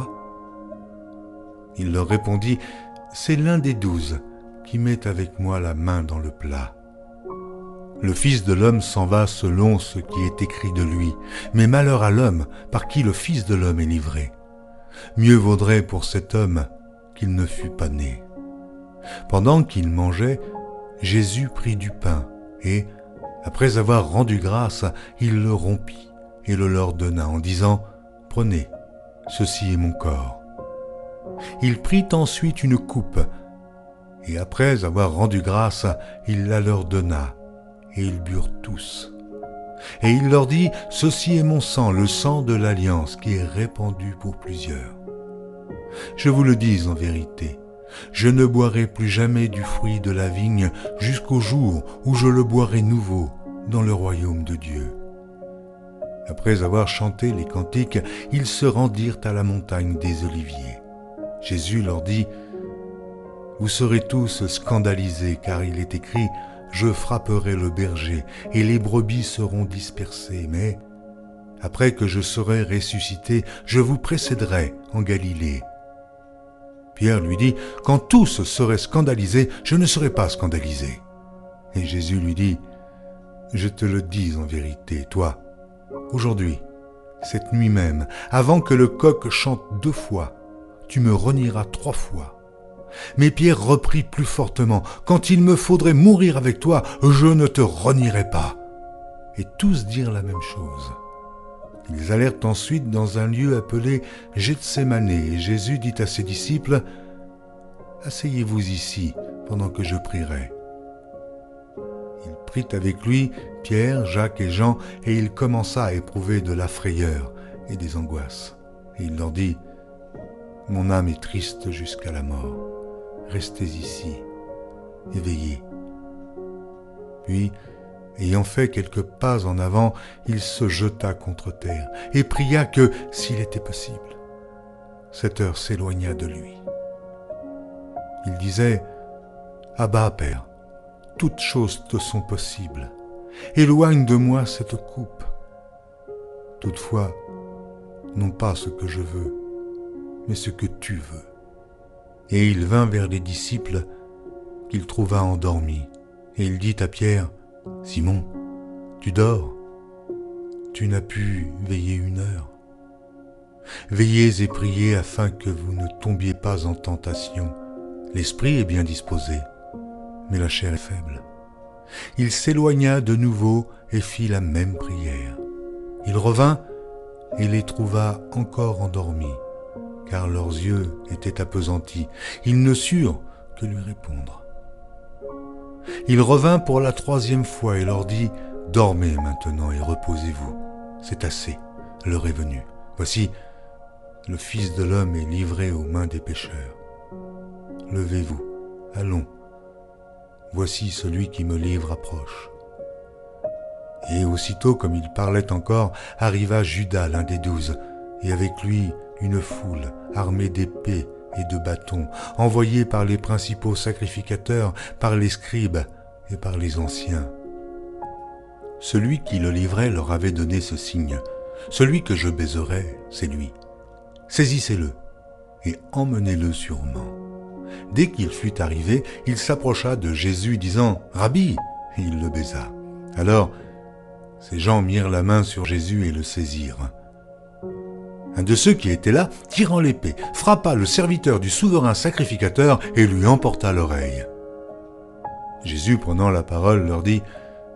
Il leur répondit, « C'est l'un des douze qui met avec moi la main dans le plat. Le Fils de l'homme s'en va selon ce qui est écrit de lui, mais malheur à l'homme par qui le Fils de l'homme est livré. Mieux vaudrait pour cet homme qu'il ne fût pas né. » Pendant qu'il mangeait, Jésus prit du pain et, après avoir rendu grâce, il le rompit et le leur donna en disant « Prenez, ceci est mon corps. » Il prit ensuite une coupe et après avoir rendu grâce, il la leur donna et ils burent tous. Et il leur dit « Ceci est mon sang, le sang de l'alliance qui est répandu pour plusieurs. Je vous le dis en vérité, je ne boirai plus jamais du fruit de la vigne jusqu'au jour où je le boirai nouveau dans le royaume de Dieu. » Après avoir chanté les cantiques, ils se rendirent à la montagne des Oliviers. Jésus leur dit « Vous serez tous scandalisés, car il est écrit « Je frapperai le berger, et les brebis seront dispersées, mais après que je serai ressuscité, je vous précéderai en Galilée. » Pierre lui dit « Quand tous seraient scandalisés, je ne serai pas scandalisé. » Et Jésus lui dit « Je te le dis en vérité, toi, aujourd'hui, cette nuit même, avant que le coq chante deux fois, tu me renieras trois fois. » Mais Pierre reprit plus fortement, « Quand il me faudrait mourir avec toi, je ne te renierai pas. » Et tous dirent la même chose. Ils allèrent ensuite dans un lieu appelé Gethsémane, et Jésus dit à ses disciples, « Asseyez-vous ici pendant que je prierai. » Il prit avec lui Pierre, Jacques et Jean, et il commença à éprouver de la frayeur et des angoisses. Et il leur dit, « Mon âme est triste jusqu'à la mort. Restez ici, éveillés. » Puis, ayant fait quelques pas en avant, il se jeta contre terre et pria que, s'il était possible, cette heure s'éloignât de lui. Il disait, « Abba, Père, toutes choses te sont possibles. Éloigne de moi cette coupe. Toutefois, non pas ce que je veux, mais ce que tu veux. » Et il vint vers les disciples qu'il trouva endormi, et il dit à Pierre, « Simon, tu dors, tu n'as pu veiller une heure. Veillez et priez afin que vous ne tombiez pas en tentation. L'esprit est bien disposé, mais la chair est faible. » Il s'éloigna de nouveau et fit la même prière. Il revint et les trouva encore endormis, car leurs yeux étaient appesantis. Ils ne surent que lui répondre. Il revint pour la troisième fois et leur dit, « Dormez maintenant et reposez-vous. C'est assez, l'heure est venue. Voici, le Fils de l'homme est livré aux mains des pécheurs. Levez-vous, allons. Voici celui qui me livre approche. » Et aussitôt, comme il parlait encore, arriva Judas, l'un des douze, et avec lui une foule armée d'épées et de bâtons, envoyés par les principaux sacrificateurs, par les scribes et par les anciens. Celui qui le livrait leur avait donné ce signe. « Celui que je baiserai, c'est lui. Saisissez-le et emmenez-le sûrement. » Dès qu'il fut arrivé, il s'approcha de Jésus, disant « Rabbi !» et il le baisa. Alors, ces gens mirent la main sur Jésus et le saisirent. Un de ceux qui étaient là, tirant l'épée, frappa le serviteur du souverain sacrificateur et lui emporta l'oreille. Jésus, prenant la parole, leur dit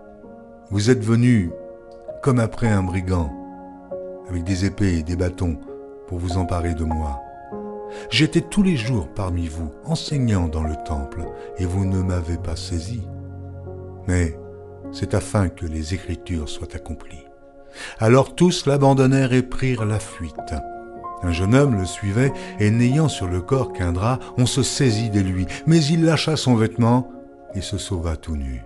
« Vous êtes venus comme après un brigand, avec des épées et des bâtons, pour vous emparer de moi. J'étais tous les jours parmi vous, enseignant dans le temple, et vous ne m'avez pas saisi. Mais c'est afin que les Écritures soient accomplies. » Alors tous l'abandonnèrent et prirent la fuite. Un jeune homme le suivait, et n'ayant sur le corps qu'un drap, on se saisit de lui, mais il lâcha son vêtement et se sauva tout nu.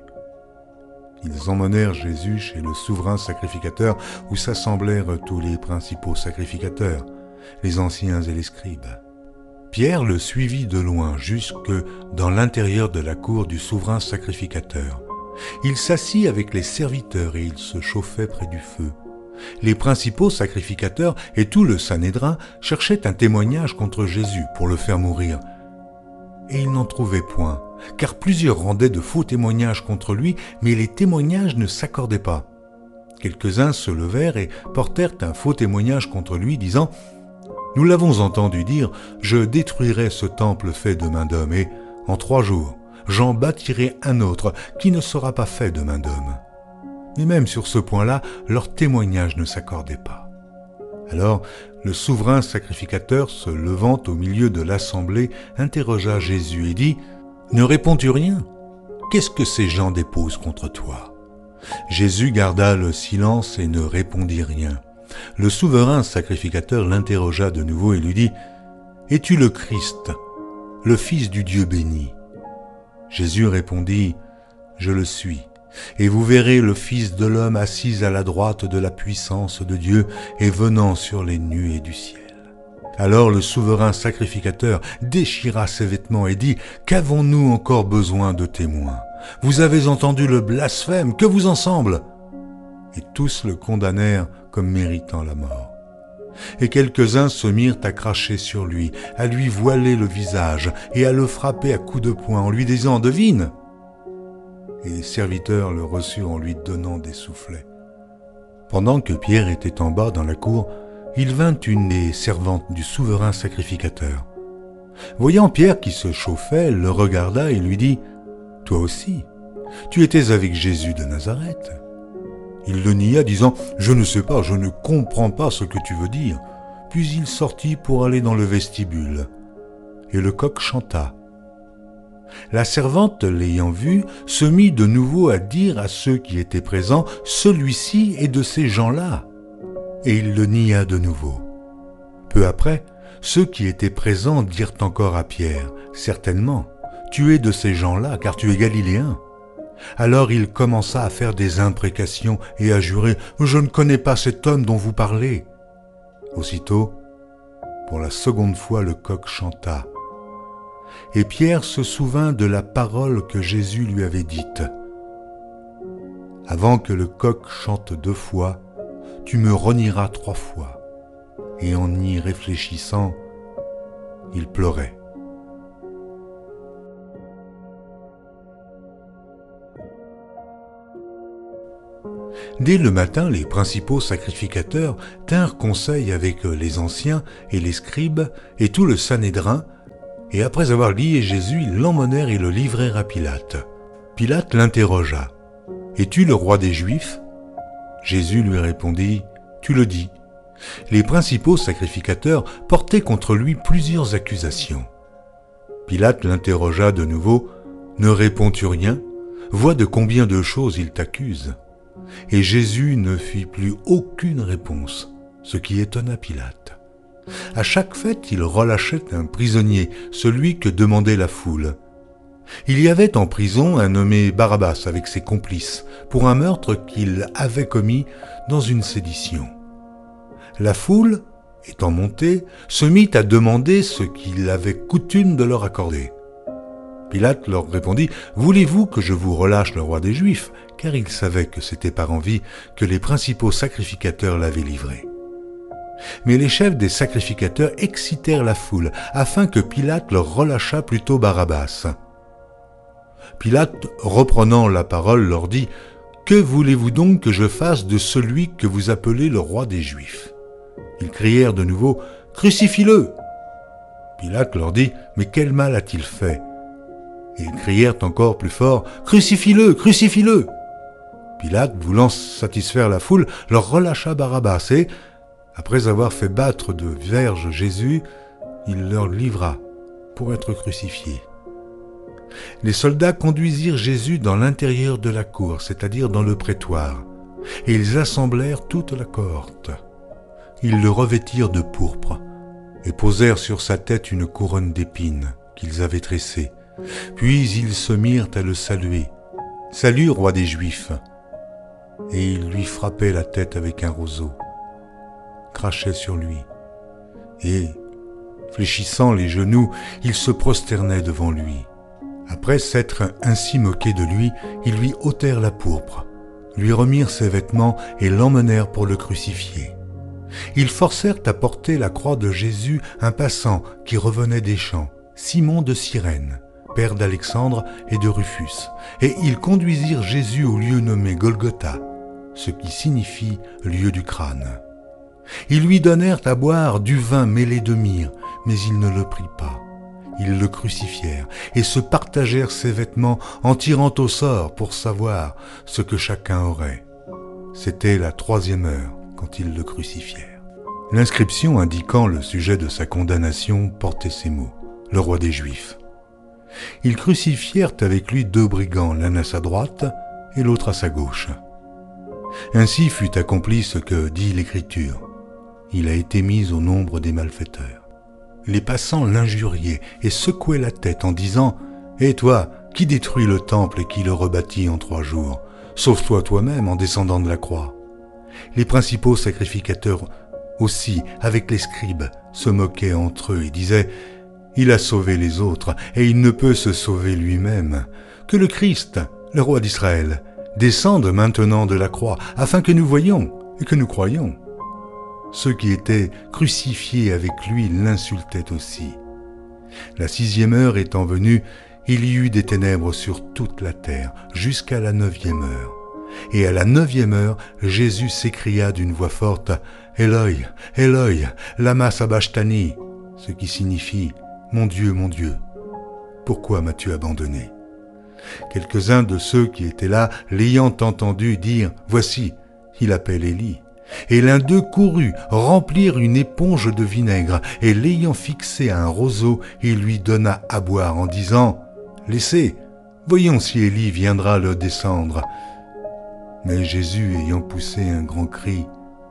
Ils emmenèrent Jésus chez le souverain sacrificateur, où s'assemblèrent tous les principaux sacrificateurs, les anciens et les scribes. Pierre le suivit de loin jusque dans l'intérieur de la cour du souverain sacrificateur. Il s'assit avec les serviteurs et il se chauffait près du feu. Les principaux sacrificateurs et tout le Sanhédrin cherchaient un témoignage contre Jésus pour le faire mourir. Et ils n'en trouvaient point, car plusieurs rendaient de faux témoignages contre lui, mais les témoignages ne s'accordaient pas. Quelques-uns se levèrent et portèrent un faux témoignage contre lui, disant « Nous l'avons entendu dire, je détruirai ce temple fait de main d'homme, et en trois jours, j'en bâtirai un autre qui ne sera pas fait de main d'homme. » Mais même sur ce point-là, leur témoignage ne s'accordait pas. Alors, le souverain sacrificateur, se levant au milieu de l'assemblée, interrogea Jésus et dit « Ne réponds-tu rien ? Qu'est-ce que ces gens déposent contre toi ?» Jésus garda le silence et ne répondit rien. Le souverain sacrificateur l'interrogea de nouveau et lui dit « Es-tu le Christ, le Fils du Dieu béni ?» Jésus répondit « Je le suis, et vous verrez le Fils de l'homme assis à la droite de la puissance de Dieu et venant sur les nuées du ciel. » Alors le souverain sacrificateur déchira ses vêtements et dit « Qu'avons-nous encore besoin de témoins ? Vous avez entendu le blasphème, que vous en semble ?» Et tous le condamnèrent comme méritant la mort. Et quelques-uns se mirent à cracher sur lui, à lui voiler le visage et à le frapper à coups de poing en lui disant « Devine !» Et les serviteurs le reçurent en lui donnant des soufflets. Pendant que Pierre était en bas dans la cour, il vint une des servantes du souverain sacrificateur. Voyant Pierre qui se chauffait, elle le regarda et lui dit « Toi aussi, tu étais avec Jésus de Nazareth. » Il le nia, disant « Je ne sais pas, je ne comprends pas ce que tu veux dire. » Puis il sortit pour aller dans le vestibule. Et le coq chanta. La servante, l'ayant vu, se mit de nouveau à dire à ceux qui étaient présents « Celui-ci est de ces gens-là. » Et il le nia de nouveau. Peu après, ceux qui étaient présents dirent encore à Pierre « Certainement, tu es de ces gens-là, car tu es galiléen. » Alors il commença à faire des imprécations et à jurer « Je ne connais pas cet homme dont vous parlez. » Aussitôt, pour la seconde fois, le coq chanta. Et Pierre se souvint de la parole que Jésus lui avait dite. « Avant que le coq chante deux fois, tu me renieras trois fois. » Et en y réfléchissant, il pleurait. Dès le matin, les principaux sacrificateurs tinrent conseil avec les anciens et les scribes et tout le Sanhédrin, et après avoir lié Jésus, ils l'emmenèrent et le livrèrent à Pilate. Pilate l'interrogea. « Es-tu le roi des Juifs ?» Jésus lui répondit, « Tu le dis. » Les principaux sacrificateurs portaient contre lui plusieurs accusations. Pilate l'interrogea de nouveau, « Ne réponds-tu rien ? Vois de combien de choses il t'accuse. » Et Jésus ne fit plus aucune réponse, ce qui étonna Pilate. À chaque fête, il relâchait un prisonnier, celui que demandait la foule. Il y avait en prison un nommé Barabbas avec ses complices, pour un meurtre qu'il avait commis dans une sédition. La foule, étant montée, se mit à demander ce qu'il avait coutume de leur accorder. Pilate leur répondit « Voulez-vous que je vous relâche le roi des Juifs ?» car il savait que c'était par envie que les principaux sacrificateurs l'avaient livré. Mais les chefs des sacrificateurs excitèrent la foule, afin que Pilate leur relâchât plutôt Barabbas. Pilate, reprenant la parole, leur dit « Que voulez-vous donc que je fasse de celui que vous appelez le roi des Juifs ?» Ils crièrent de nouveau « Crucifie-le » Pilate leur dit « Mais quel mal a-t-il fait ?» Et ils crièrent encore plus fort « Crucifie-le, crucifie-le » Pilate, voulant satisfaire la foule, leur relâcha Barabbas et, après avoir fait battre de verges Jésus, il leur livra pour être crucifié. Les soldats conduisirent Jésus dans l'intérieur de la cour, c'est-à-dire dans le prétoire, et ils assemblèrent toute la cohorte. Ils le revêtirent de pourpre et posèrent sur sa tête une couronne d'épines qu'ils avaient tressée. Puis ils se mirent à le saluer. « Salut, roi des Juifs !» Et ils lui frappaient la tête avec un roseau, crachaient sur lui, et, fléchissant les genoux, ils se prosternaient devant lui. Après s'être ainsi moqués de lui, ils lui ôtèrent la pourpre, lui remirent ses vêtements et l'emmenèrent pour le crucifier. Ils forcèrent à porter la croix de Jésus un passant qui revenait des champs, Simon de Cyrène, père d'Alexandre et de Rufus, et ils conduisirent Jésus au lieu nommé Golgotha, ce qui signifie lieu du crâne. Ils lui donnèrent à boire du vin mêlé de myrrhe, mais il ne le prit pas. Ils le crucifièrent et se partagèrent ses vêtements en tirant au sort pour savoir ce que chacun aurait. C'était la troisième heure quand ils le crucifièrent. L'inscription indiquant le sujet de sa condamnation portait ces mots, « Le roi des Juifs ». Ils crucifièrent avec lui deux brigands, l'un à sa droite et l'autre à sa gauche. Ainsi fut accompli ce que dit l'Écriture. Il a été mis au nombre des malfaiteurs. Les passants l'injuriaient et secouaient la tête en disant « Et toi, qui détruis le temple et qui le rebâtit en trois jours? Sauve-toi toi-même en descendant de la croix. » Les principaux sacrificateurs aussi, avec les scribes, se moquaient entre eux et disaient « Il a sauvé les autres et il ne peut se sauver lui-même. Que le Christ, le roi d'Israël, descende maintenant de la croix, afin que nous voyions et que nous croyions. » Ceux qui étaient crucifiés avec lui l'insultaient aussi. La sixième heure étant venue, il y eut des ténèbres sur toute la terre, jusqu'à la neuvième heure. Et à la neuvième heure, Jésus s'écria d'une voix forte, « Eloi, Eloi, lama sabachthani » ce qui signifie « Mon Dieu, mon Dieu, pourquoi m'as-tu abandonné ?» Quelques-uns de ceux qui étaient là, l'ayant entendu dire « Voici, il appelle Élie ». Et l'un d'eux courut remplir une éponge de vinaigre, et l'ayant fixé à un roseau, il lui donna à boire en disant « Laissez, voyons si Élie viendra le descendre. » Mais Jésus, ayant poussé un grand cri,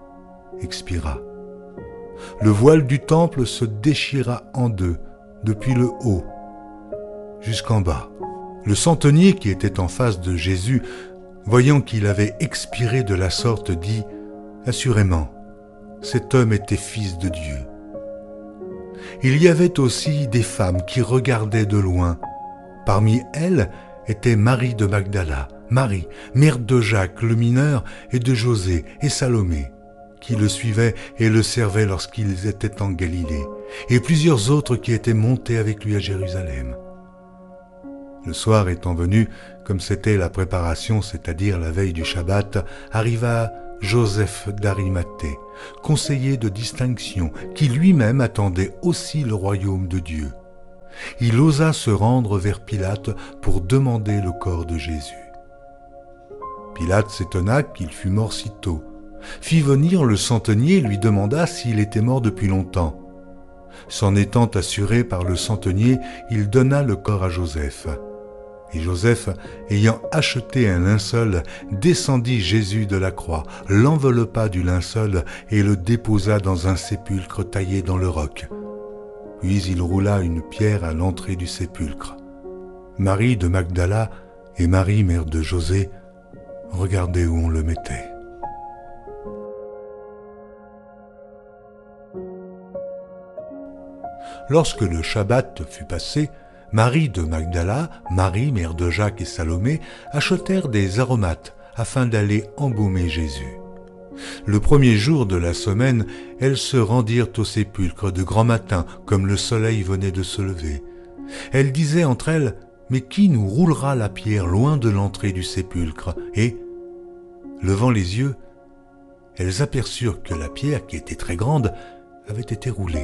expira. Le voile du temple se déchira en deux, depuis le haut jusqu'en bas. Le centenier qui était en face de Jésus, voyant qu'il avait expiré de la sorte, dit « Assurément, cet homme était fils de Dieu. » Il y avait aussi des femmes qui regardaient de loin. Parmi elles était Marie de Magdala, Marie, mère de Jacques le mineur, et de José et Salomé, qui le suivaient et le servaient lorsqu'ils étaient en Galilée, et plusieurs autres qui étaient montés avec lui à Jérusalem. Le soir étant venu, comme c'était la préparation, c'est-à-dire la veille du Shabbat, arriva Joseph d'Arimathée, conseiller de distinction, qui lui-même attendait aussi le royaume de Dieu. Il osa se rendre vers Pilate pour demander le corps de Jésus. Pilate s'étonna qu'il fût mort si tôt, fit venir le centenier et lui demanda s'il était mort depuis longtemps. S'en étant assuré par le centenier, il donna le corps à Joseph. Et Joseph, ayant acheté un linceul, descendit Jésus de la croix, l'enveloppa du linceul et le déposa dans un sépulcre taillé dans le roc. Puis il roula une pierre à l'entrée du sépulcre. Marie de Magdala et Marie, mère de José, regardaient où on le mettait. Lorsque le Shabbat fut passé, Marie de Magdala, Marie, mère de Jacques et Salomé, achetèrent des aromates afin d'aller embaumer Jésus. Le premier jour de la semaine, elles se rendirent au sépulcre de grand matin, comme le soleil venait de se lever. Elles disaient entre elles, « Mais qui nous roulera la pierre loin de l'entrée du sépulcre ?» Et, levant les yeux, elles aperçurent que la pierre, qui était très grande, avait été roulée.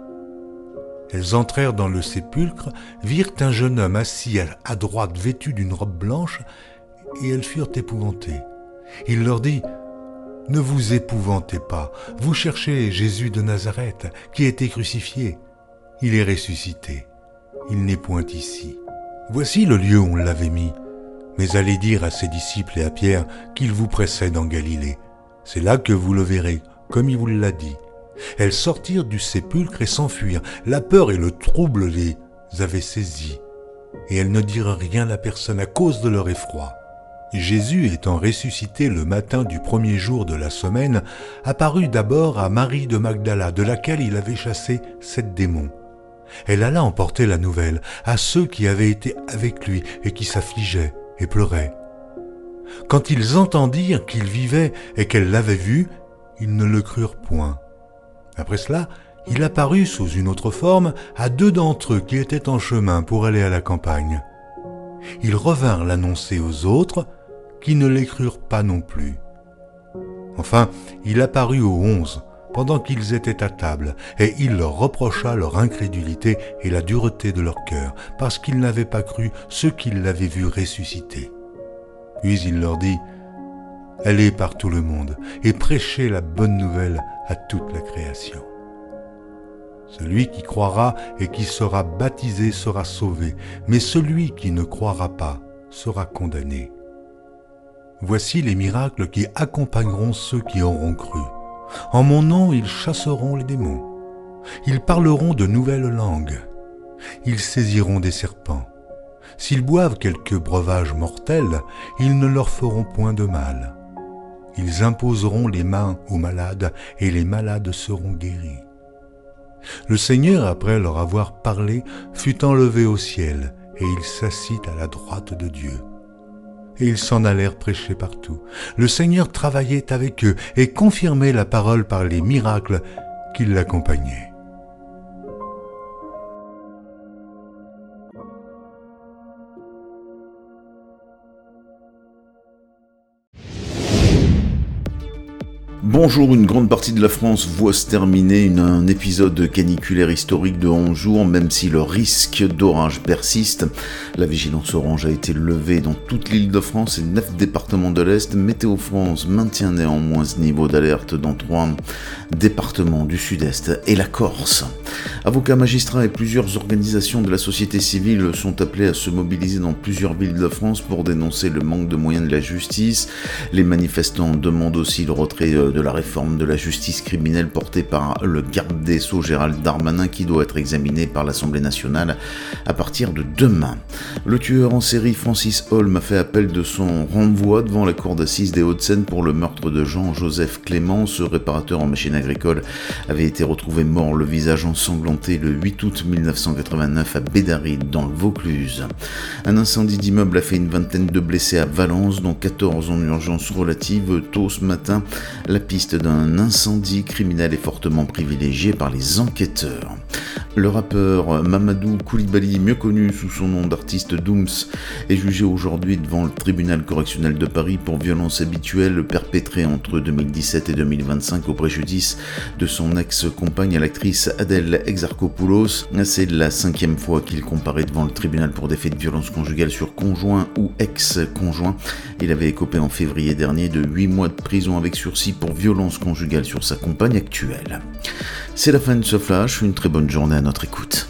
Elles entrèrent dans le sépulcre, virent un jeune homme assis à droite vêtu d'une robe blanche, et elles furent épouvantées. Il leur dit, « Ne vous épouvantez pas, vous cherchez Jésus de Nazareth, qui a été crucifié. Il est ressuscité, il n'est point ici. Voici le lieu où on l'avait mis. Mais allez dire à ses disciples et à Pierre qu'il vous précède en Galilée. C'est là que vous le verrez, comme il vous l'a dit. » Elles sortirent du sépulcre et s'enfuirent. La peur et le trouble les avaient saisies. Et elles ne dirent rien à personne à cause de leur effroi. Jésus, étant ressuscité le matin du premier jour de la semaine, apparut d'abord à Marie de Magdala, de laquelle il avait chassé sept démons. Elle alla emporter la nouvelle à ceux qui avaient été avec lui et qui s'affligeaient et pleuraient. Quand ils entendirent qu'il vivait et qu'elle l'avait vu, ils ne le crurent point. Après cela, il apparut sous une autre forme à deux d'entre eux qui étaient en chemin pour aller à la campagne. Ils revinrent l'annoncer aux autres, qui ne les crurent pas non plus. Enfin, il apparut aux onze, pendant qu'ils étaient à table, et il leur reprocha leur incrédulité et la dureté de leur cœur, parce qu'ils n'avaient pas cru ceux qui l'avaient vu ressusciter. Puis il leur dit, « Allez par tout le monde et prêchez la bonne nouvelle à toute la création. Celui qui croira et qui sera baptisé sera sauvé, mais celui qui ne croira pas sera condamné. Voici les miracles qui accompagneront ceux qui auront cru. En mon nom, ils chasseront les démons. Ils parleront de nouvelles langues. Ils saisiront des serpents. S'ils boivent quelques breuvages mortels, ils ne leur feront point de mal. Ils imposeront les mains aux malades et les malades seront guéris. » Le Seigneur, après leur avoir parlé, fut enlevé au ciel et il s'assit à la droite de Dieu. Et ils s'en allèrent prêcher partout. Le Seigneur travaillait avec eux et confirmait la parole par les miracles qui l'accompagnaient. Bonjour, une grande partie de la France voit se terminer une, un épisode caniculaire historique de onze jours, même si le risque d'orage persiste. La vigilance orange a été levée dans toute l'île de France et neuf départements de l'Est. Météo France maintient néanmoins ce niveau d'alerte dans trois départements du Sud-Est et la Corse. Avocats, magistrats et plusieurs organisations de la société civile sont appelés à se mobiliser dans plusieurs villes de France pour dénoncer le manque de moyens de la justice. Les manifestants demandent aussi le retrait de la réforme de la justice criminelle portée par le garde des Sceaux Gérald Darmanin qui doit être examinée par l'Assemblée nationale à partir de demain. Le tueur en série Francis Holm a fait appel de son renvoi devant la cour d'assises des Hauts-de-Seine pour le meurtre de Jean-Joseph Clément. Ce réparateur en machine agricole avait été retrouvé mort, le visage ensanglanté, le huit août mille neuf cent quatre-vingt-neuf à Bédaride dans le Vaucluse. Un incendie d'immeuble a fait une vingtaine de blessés à Valence, dont quatorze en urgence relative. Tôt ce matin, la piste d'un incendie criminel est fortement privilégiée par les enquêteurs. Le rappeur Mamadou Koulibaly, mieux connu sous son nom d'artiste Dooms, est jugé aujourd'hui devant le tribunal correctionnel de Paris pour violences habituelles perpétrées entre deux mille dix-sept et deux mille vingt-cinq au préjudice de son ex-compagne, l'actrice Adèle Exarchopoulos. C'est la cinquième fois qu'il comparaît devant le tribunal pour des faits de violence conjugale sur conjoint ou ex-conjoint. Il avait écopé en février dernier de huit mois de prison avec sursis pour violence conjugale sur sa compagne actuelle. C'est la fin de ce flash, une très bonne journée à notre écoute.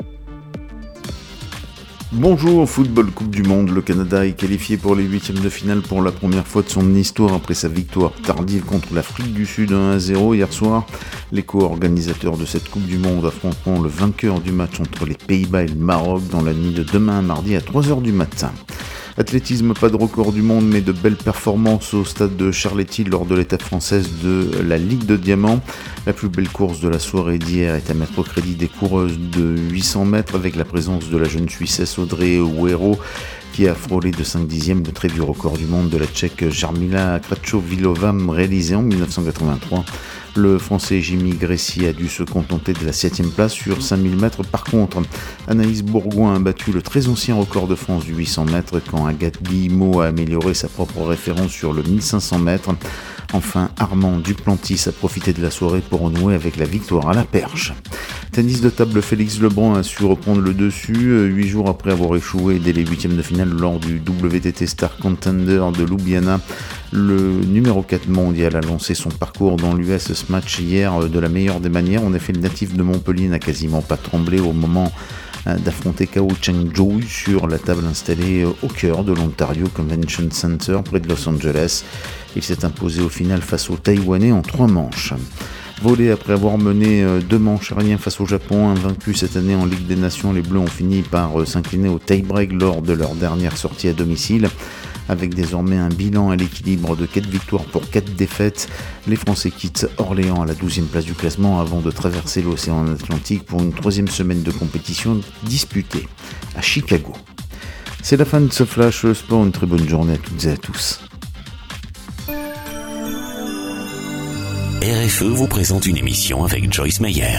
Bonjour, football Coupe du Monde, le Canada est qualifié pour les huitièmes de finale pour la première fois de son histoire après sa victoire tardive contre l'Afrique du Sud un à zéro hier soir. Les co-organisateurs de cette Coupe du Monde affronteront le vainqueur du match entre les Pays-Bas et le Maroc dans la nuit de demain à mardi à trois heures du matin. Athlétisme, pas de record du monde, mais de belles performances au stade de Charletti lors de l'étape française de la Ligue de Diamant. La plus belle course de la soirée d'hier est à mettre au crédit des coureuses de huit cents mètres avec la présence de la jeune Suissesse Audrey Huero qui a frôlé de cinq dixièmes le très vieux record du monde de la Tchèque Jarmila Kratochvílová réalisé en dix-neuf cent quatre-vingt-trois. Le Français Jimmy Gressy a dû se contenter de la septième place sur cinq mille mètres. Par contre, Anaïs Bourgoin a battu le très ancien record de France du huit cents mètres quand Agathe Guillemot a amélioré sa propre référence sur le mille cinq cents mètres. Enfin, Armand Duplantis a profité de la soirée pour renouer avec la victoire à la perche. Tennis de table, Félix Lebrun a su reprendre le dessus, huit jours après avoir échoué dès les huitièmes de finale lors du W T T Star Contender de Ljubljana. Le numéro quatre mondial a lancé son parcours dans l'U S ce match hier de la meilleure des manières. En effet, le natif de Montpellier n'a quasiment pas tremblé au moment d'affronter Cao Cheng-Jui sur la table installée au cœur de l'Ontario Convention Center près de Los Angeles. Il s'est imposé au final face aux Taïwanais en trois manches. Volé après avoir mené deux manches à rien face au Japon, invaincus cette année en Ligue des Nations, les Bleus ont fini par s'incliner au tie-break lors de leur dernière sortie à domicile. Avec désormais un bilan à l'équilibre de quatre victoires pour quatre défaites, les Français quittent Orléans à la douzième place du classement avant de traverser l'océan Atlantique pour une troisième semaine de compétition disputée à Chicago. C'est la fin de ce Flash Sport, une très bonne journée à toutes et à tous. R F E vous présente une émission avec Joyce Meyer.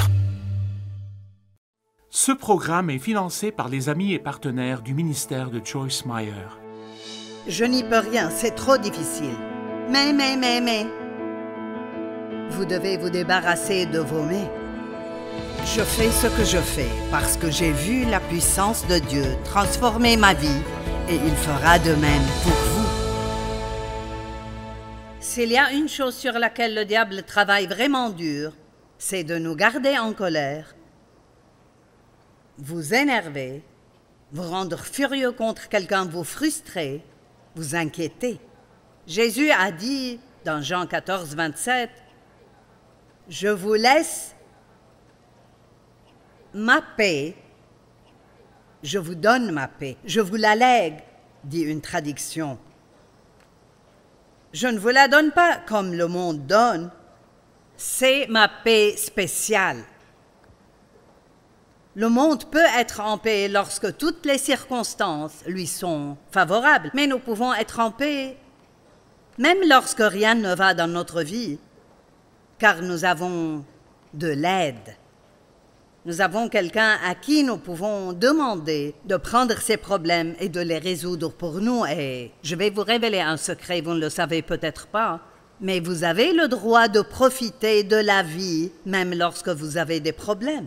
Ce programme est financé par les amis et partenaires du ministère de Joyce Meyer. Je n'y peux rien, c'est trop difficile. Mais, mais, mais, mais... Vous devez vous débarrasser de vos mais. Je fais ce que je fais parce que j'ai vu la puissance de Dieu transformer ma vie et il fera de même pour vous. S'il y a une chose sur laquelle le diable travaille vraiment dur, c'est de nous garder en colère, vous énerver, vous rendre furieux contre quelqu'un, vous frustrer, vous inquiéter. Jésus a dit dans Jean quatorze, vingt-sept, « Je vous laisse ma paix, je vous donne ma paix, je vous la lègue, dit une traduction. Je ne vous la donne pas comme le monde donne, c'est ma paix spéciale. Le monde peut être en paix lorsque toutes les circonstances lui sont favorables, mais nous pouvons être en paix même lorsque rien ne va dans notre vie, car nous avons de l'aide. Nous avons quelqu'un à qui nous pouvons demander de prendre ses problèmes et de les résoudre pour nous. Et je vais vous révéler un secret, vous ne le savez peut-être pas, mais vous avez le droit de profiter de la vie même lorsque vous avez des problèmes.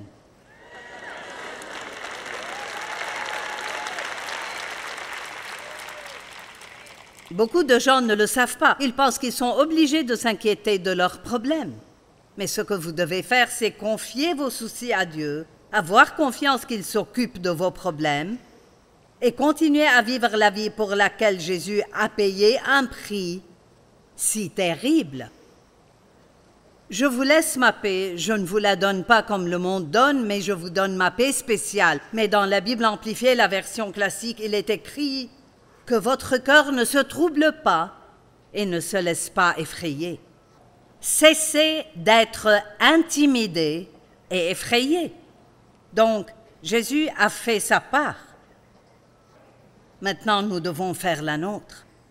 Beaucoup de gens ne le savent pas. Ils pensent qu'ils sont obligés de s'inquiéter de leurs problèmes. Mais ce que vous devez faire, c'est confier vos soucis à Dieu, avoir confiance qu'il s'occupe de vos problèmes et continuer à vivre la vie pour laquelle Jésus a payé un prix si terrible. Je vous laisse ma paix, je ne vous la donne pas comme le monde donne, mais je vous donne ma paix spéciale. Mais dans la Bible amplifiée, la version classique, il est écrit que votre cœur ne se trouble pas et ne se laisse pas effrayer. Cessez d'être intimidé et effrayé. Donc, Jésus a fait sa part. Maintenant, nous devons faire la nôtre.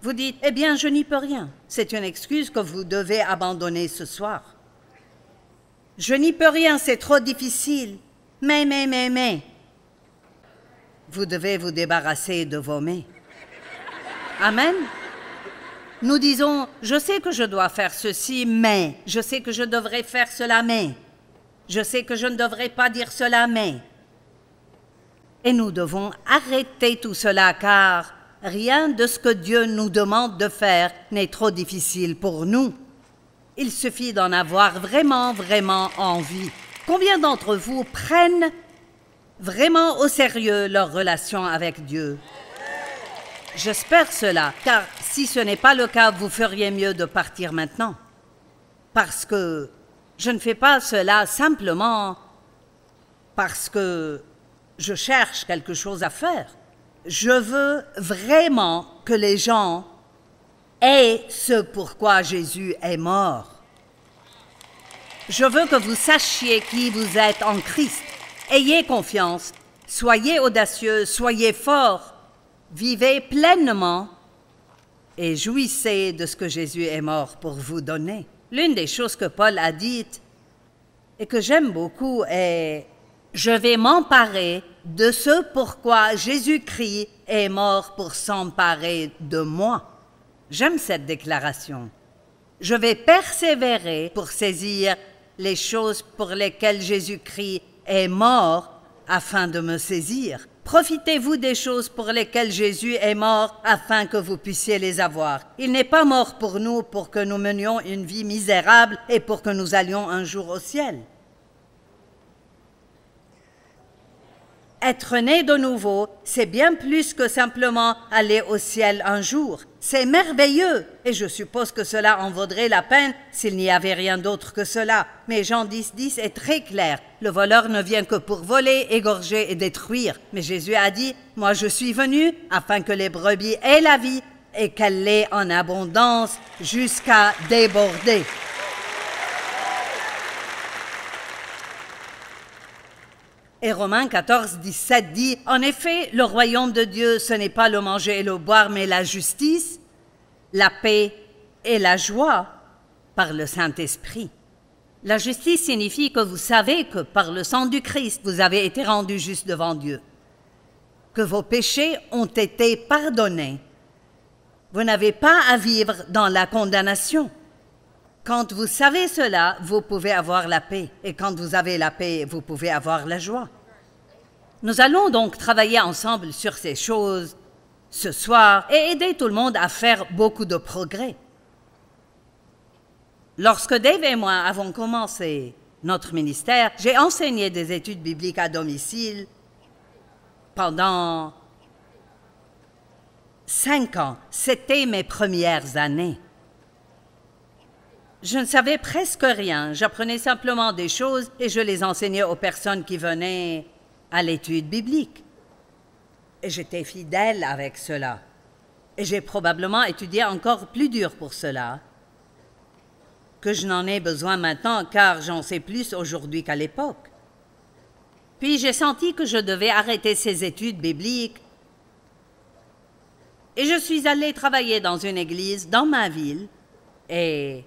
Vous dites, eh bien, je n'y peux rien. C'est une excuse que vous devez abandonner ce soir. Je n'y peux rien, c'est trop difficile. Mais, mais, mais, mais. Vous devez vous débarrasser de vos mais. Amen. Nous disons, je sais que je dois faire ceci, mais. Je sais que je devrais faire cela, mais. Je sais que je ne devrais pas dire cela, mais. Et nous devons arrêter tout cela, car rien de ce que Dieu nous demande de faire n'est trop difficile pour nous. Il suffit d'en avoir vraiment, vraiment envie. Combien d'entre vous prennent vraiment au sérieux leur relation avec Dieu? J'espère cela, car si ce n'est pas le cas, vous feriez mieux de partir maintenant. Parce que je ne fais pas cela simplement parce que je cherche quelque chose à faire. Je veux vraiment que les gens aient ce pourquoi Jésus est mort. Je veux que vous sachiez qui vous êtes en Christ. Ayez confiance, soyez audacieux, soyez forts. Vivez pleinement et jouissez de ce que Jésus est mort pour vous donner. L'une des choses que Paul a dites et que j'aime beaucoup est « Je vais m'emparer de ce pourquoi Jésus-Christ est mort pour s'emparer de moi. » J'aime cette déclaration. Je vais persévérer pour saisir les choses pour lesquelles Jésus-Christ est mort afin de me saisir. Profitez-vous des choses pour lesquelles Jésus est mort afin que vous puissiez les avoir. Il n'est pas mort pour nous pour que nous menions une vie misérable et pour que nous allions un jour au ciel. Être né de nouveau, c'est bien plus que simplement aller au ciel un jour. C'est merveilleux et je suppose que cela en vaudrait la peine s'il n'y avait rien d'autre que cela. Mais Jean dix, dix est très clair. Le voleur ne vient que pour voler, égorger et détruire. Mais Jésus a dit, « Moi je suis venu afin que les brebis aient la vie et qu'elle l'ait en abondance jusqu'à déborder. » Et Romains quatorze, dix-sept dit, « En effet, le royaume de Dieu, ce n'est pas le manger et le boire, mais la justice, la paix et la joie par le Saint-Esprit. » La justice signifie que vous savez que par le sang du Christ, vous avez été rendus justes devant Dieu, que vos péchés ont été pardonnés. Vous n'avez pas à vivre dans la condamnation. Quand vous savez cela, vous pouvez avoir la paix. Et quand vous avez la paix, vous pouvez avoir la joie. Nous allons donc travailler ensemble sur ces choses ce soir et aider tout le monde à faire beaucoup de progrès. Lorsque Dave et moi avons commencé notre ministère, j'ai enseigné des études bibliques à domicile pendant cinq ans. C'était mes premières années. Je ne savais presque rien. J'apprenais simplement des choses et je les enseignais aux personnes qui venaient à l'étude biblique. Et j'étais fidèle avec cela. Et j'ai probablement étudié encore plus dur pour cela que je n'en ai besoin maintenant, car j'en sais plus aujourd'hui qu'à l'époque. Puis j'ai senti que je devais arrêter ces études bibliques et je suis allée travailler dans une église dans ma ville et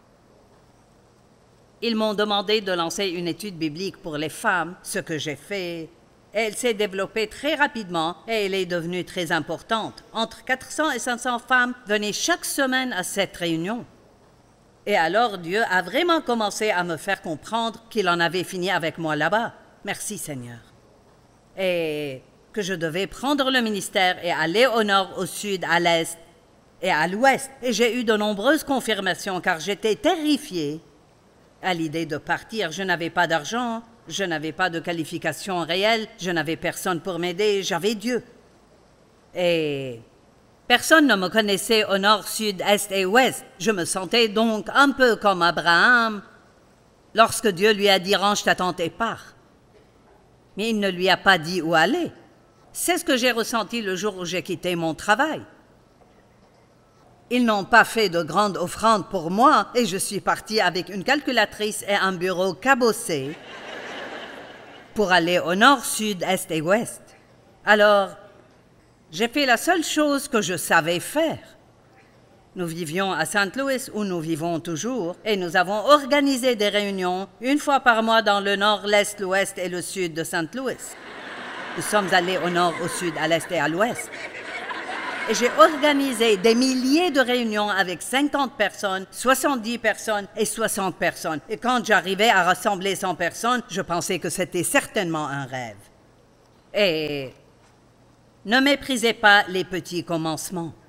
ils m'ont demandé de lancer une étude biblique pour les femmes, ce que j'ai fait. Elle s'est développée très rapidement et elle est devenue très importante. Entre quatre cents et cinq cents femmes venaient chaque semaine à cette réunion. Et alors Dieu a vraiment commencé à me faire comprendre qu'il en avait fini avec moi là-bas. Merci Seigneur. Et que je devais prendre le ministère et aller au nord, au sud, à l'est et à l'ouest. Et j'ai eu de nombreuses confirmations car j'étais terrifiée à l'idée de partir. Je n'avais pas d'argent, je n'avais pas de qualification réelle, je n'avais personne pour m'aider, j'avais Dieu. Et personne ne me connaissait au nord, sud, est et ouest. Je me sentais donc un peu comme Abraham lorsque Dieu lui a dit « Range ta tente et pars ». Mais il ne lui a pas dit où aller. C'est ce que j'ai ressenti le jour où j'ai quitté mon travail. Ils n'ont pas fait de grande offrande pour moi et je suis partie avec une calculatrice et un bureau cabossé pour aller au nord, sud, est et ouest. Alors, j'ai fait la seule chose que je savais faire. Nous vivions à Saint Louis, où nous vivons toujours, et nous avons organisé des réunions une fois par mois dans le nord, l'est, l'ouest et le sud de Saint Louis. Nous sommes allés au nord, au sud, à l'est et à l'ouest. Et j'ai organisé des milliers de réunions avec cinquante personnes, soixante-dix personnes et soixante personnes. Et quand j'arrivais à rassembler cent personnes, je pensais que c'était certainement un rêve. Et ne méprisez pas les petits commencements.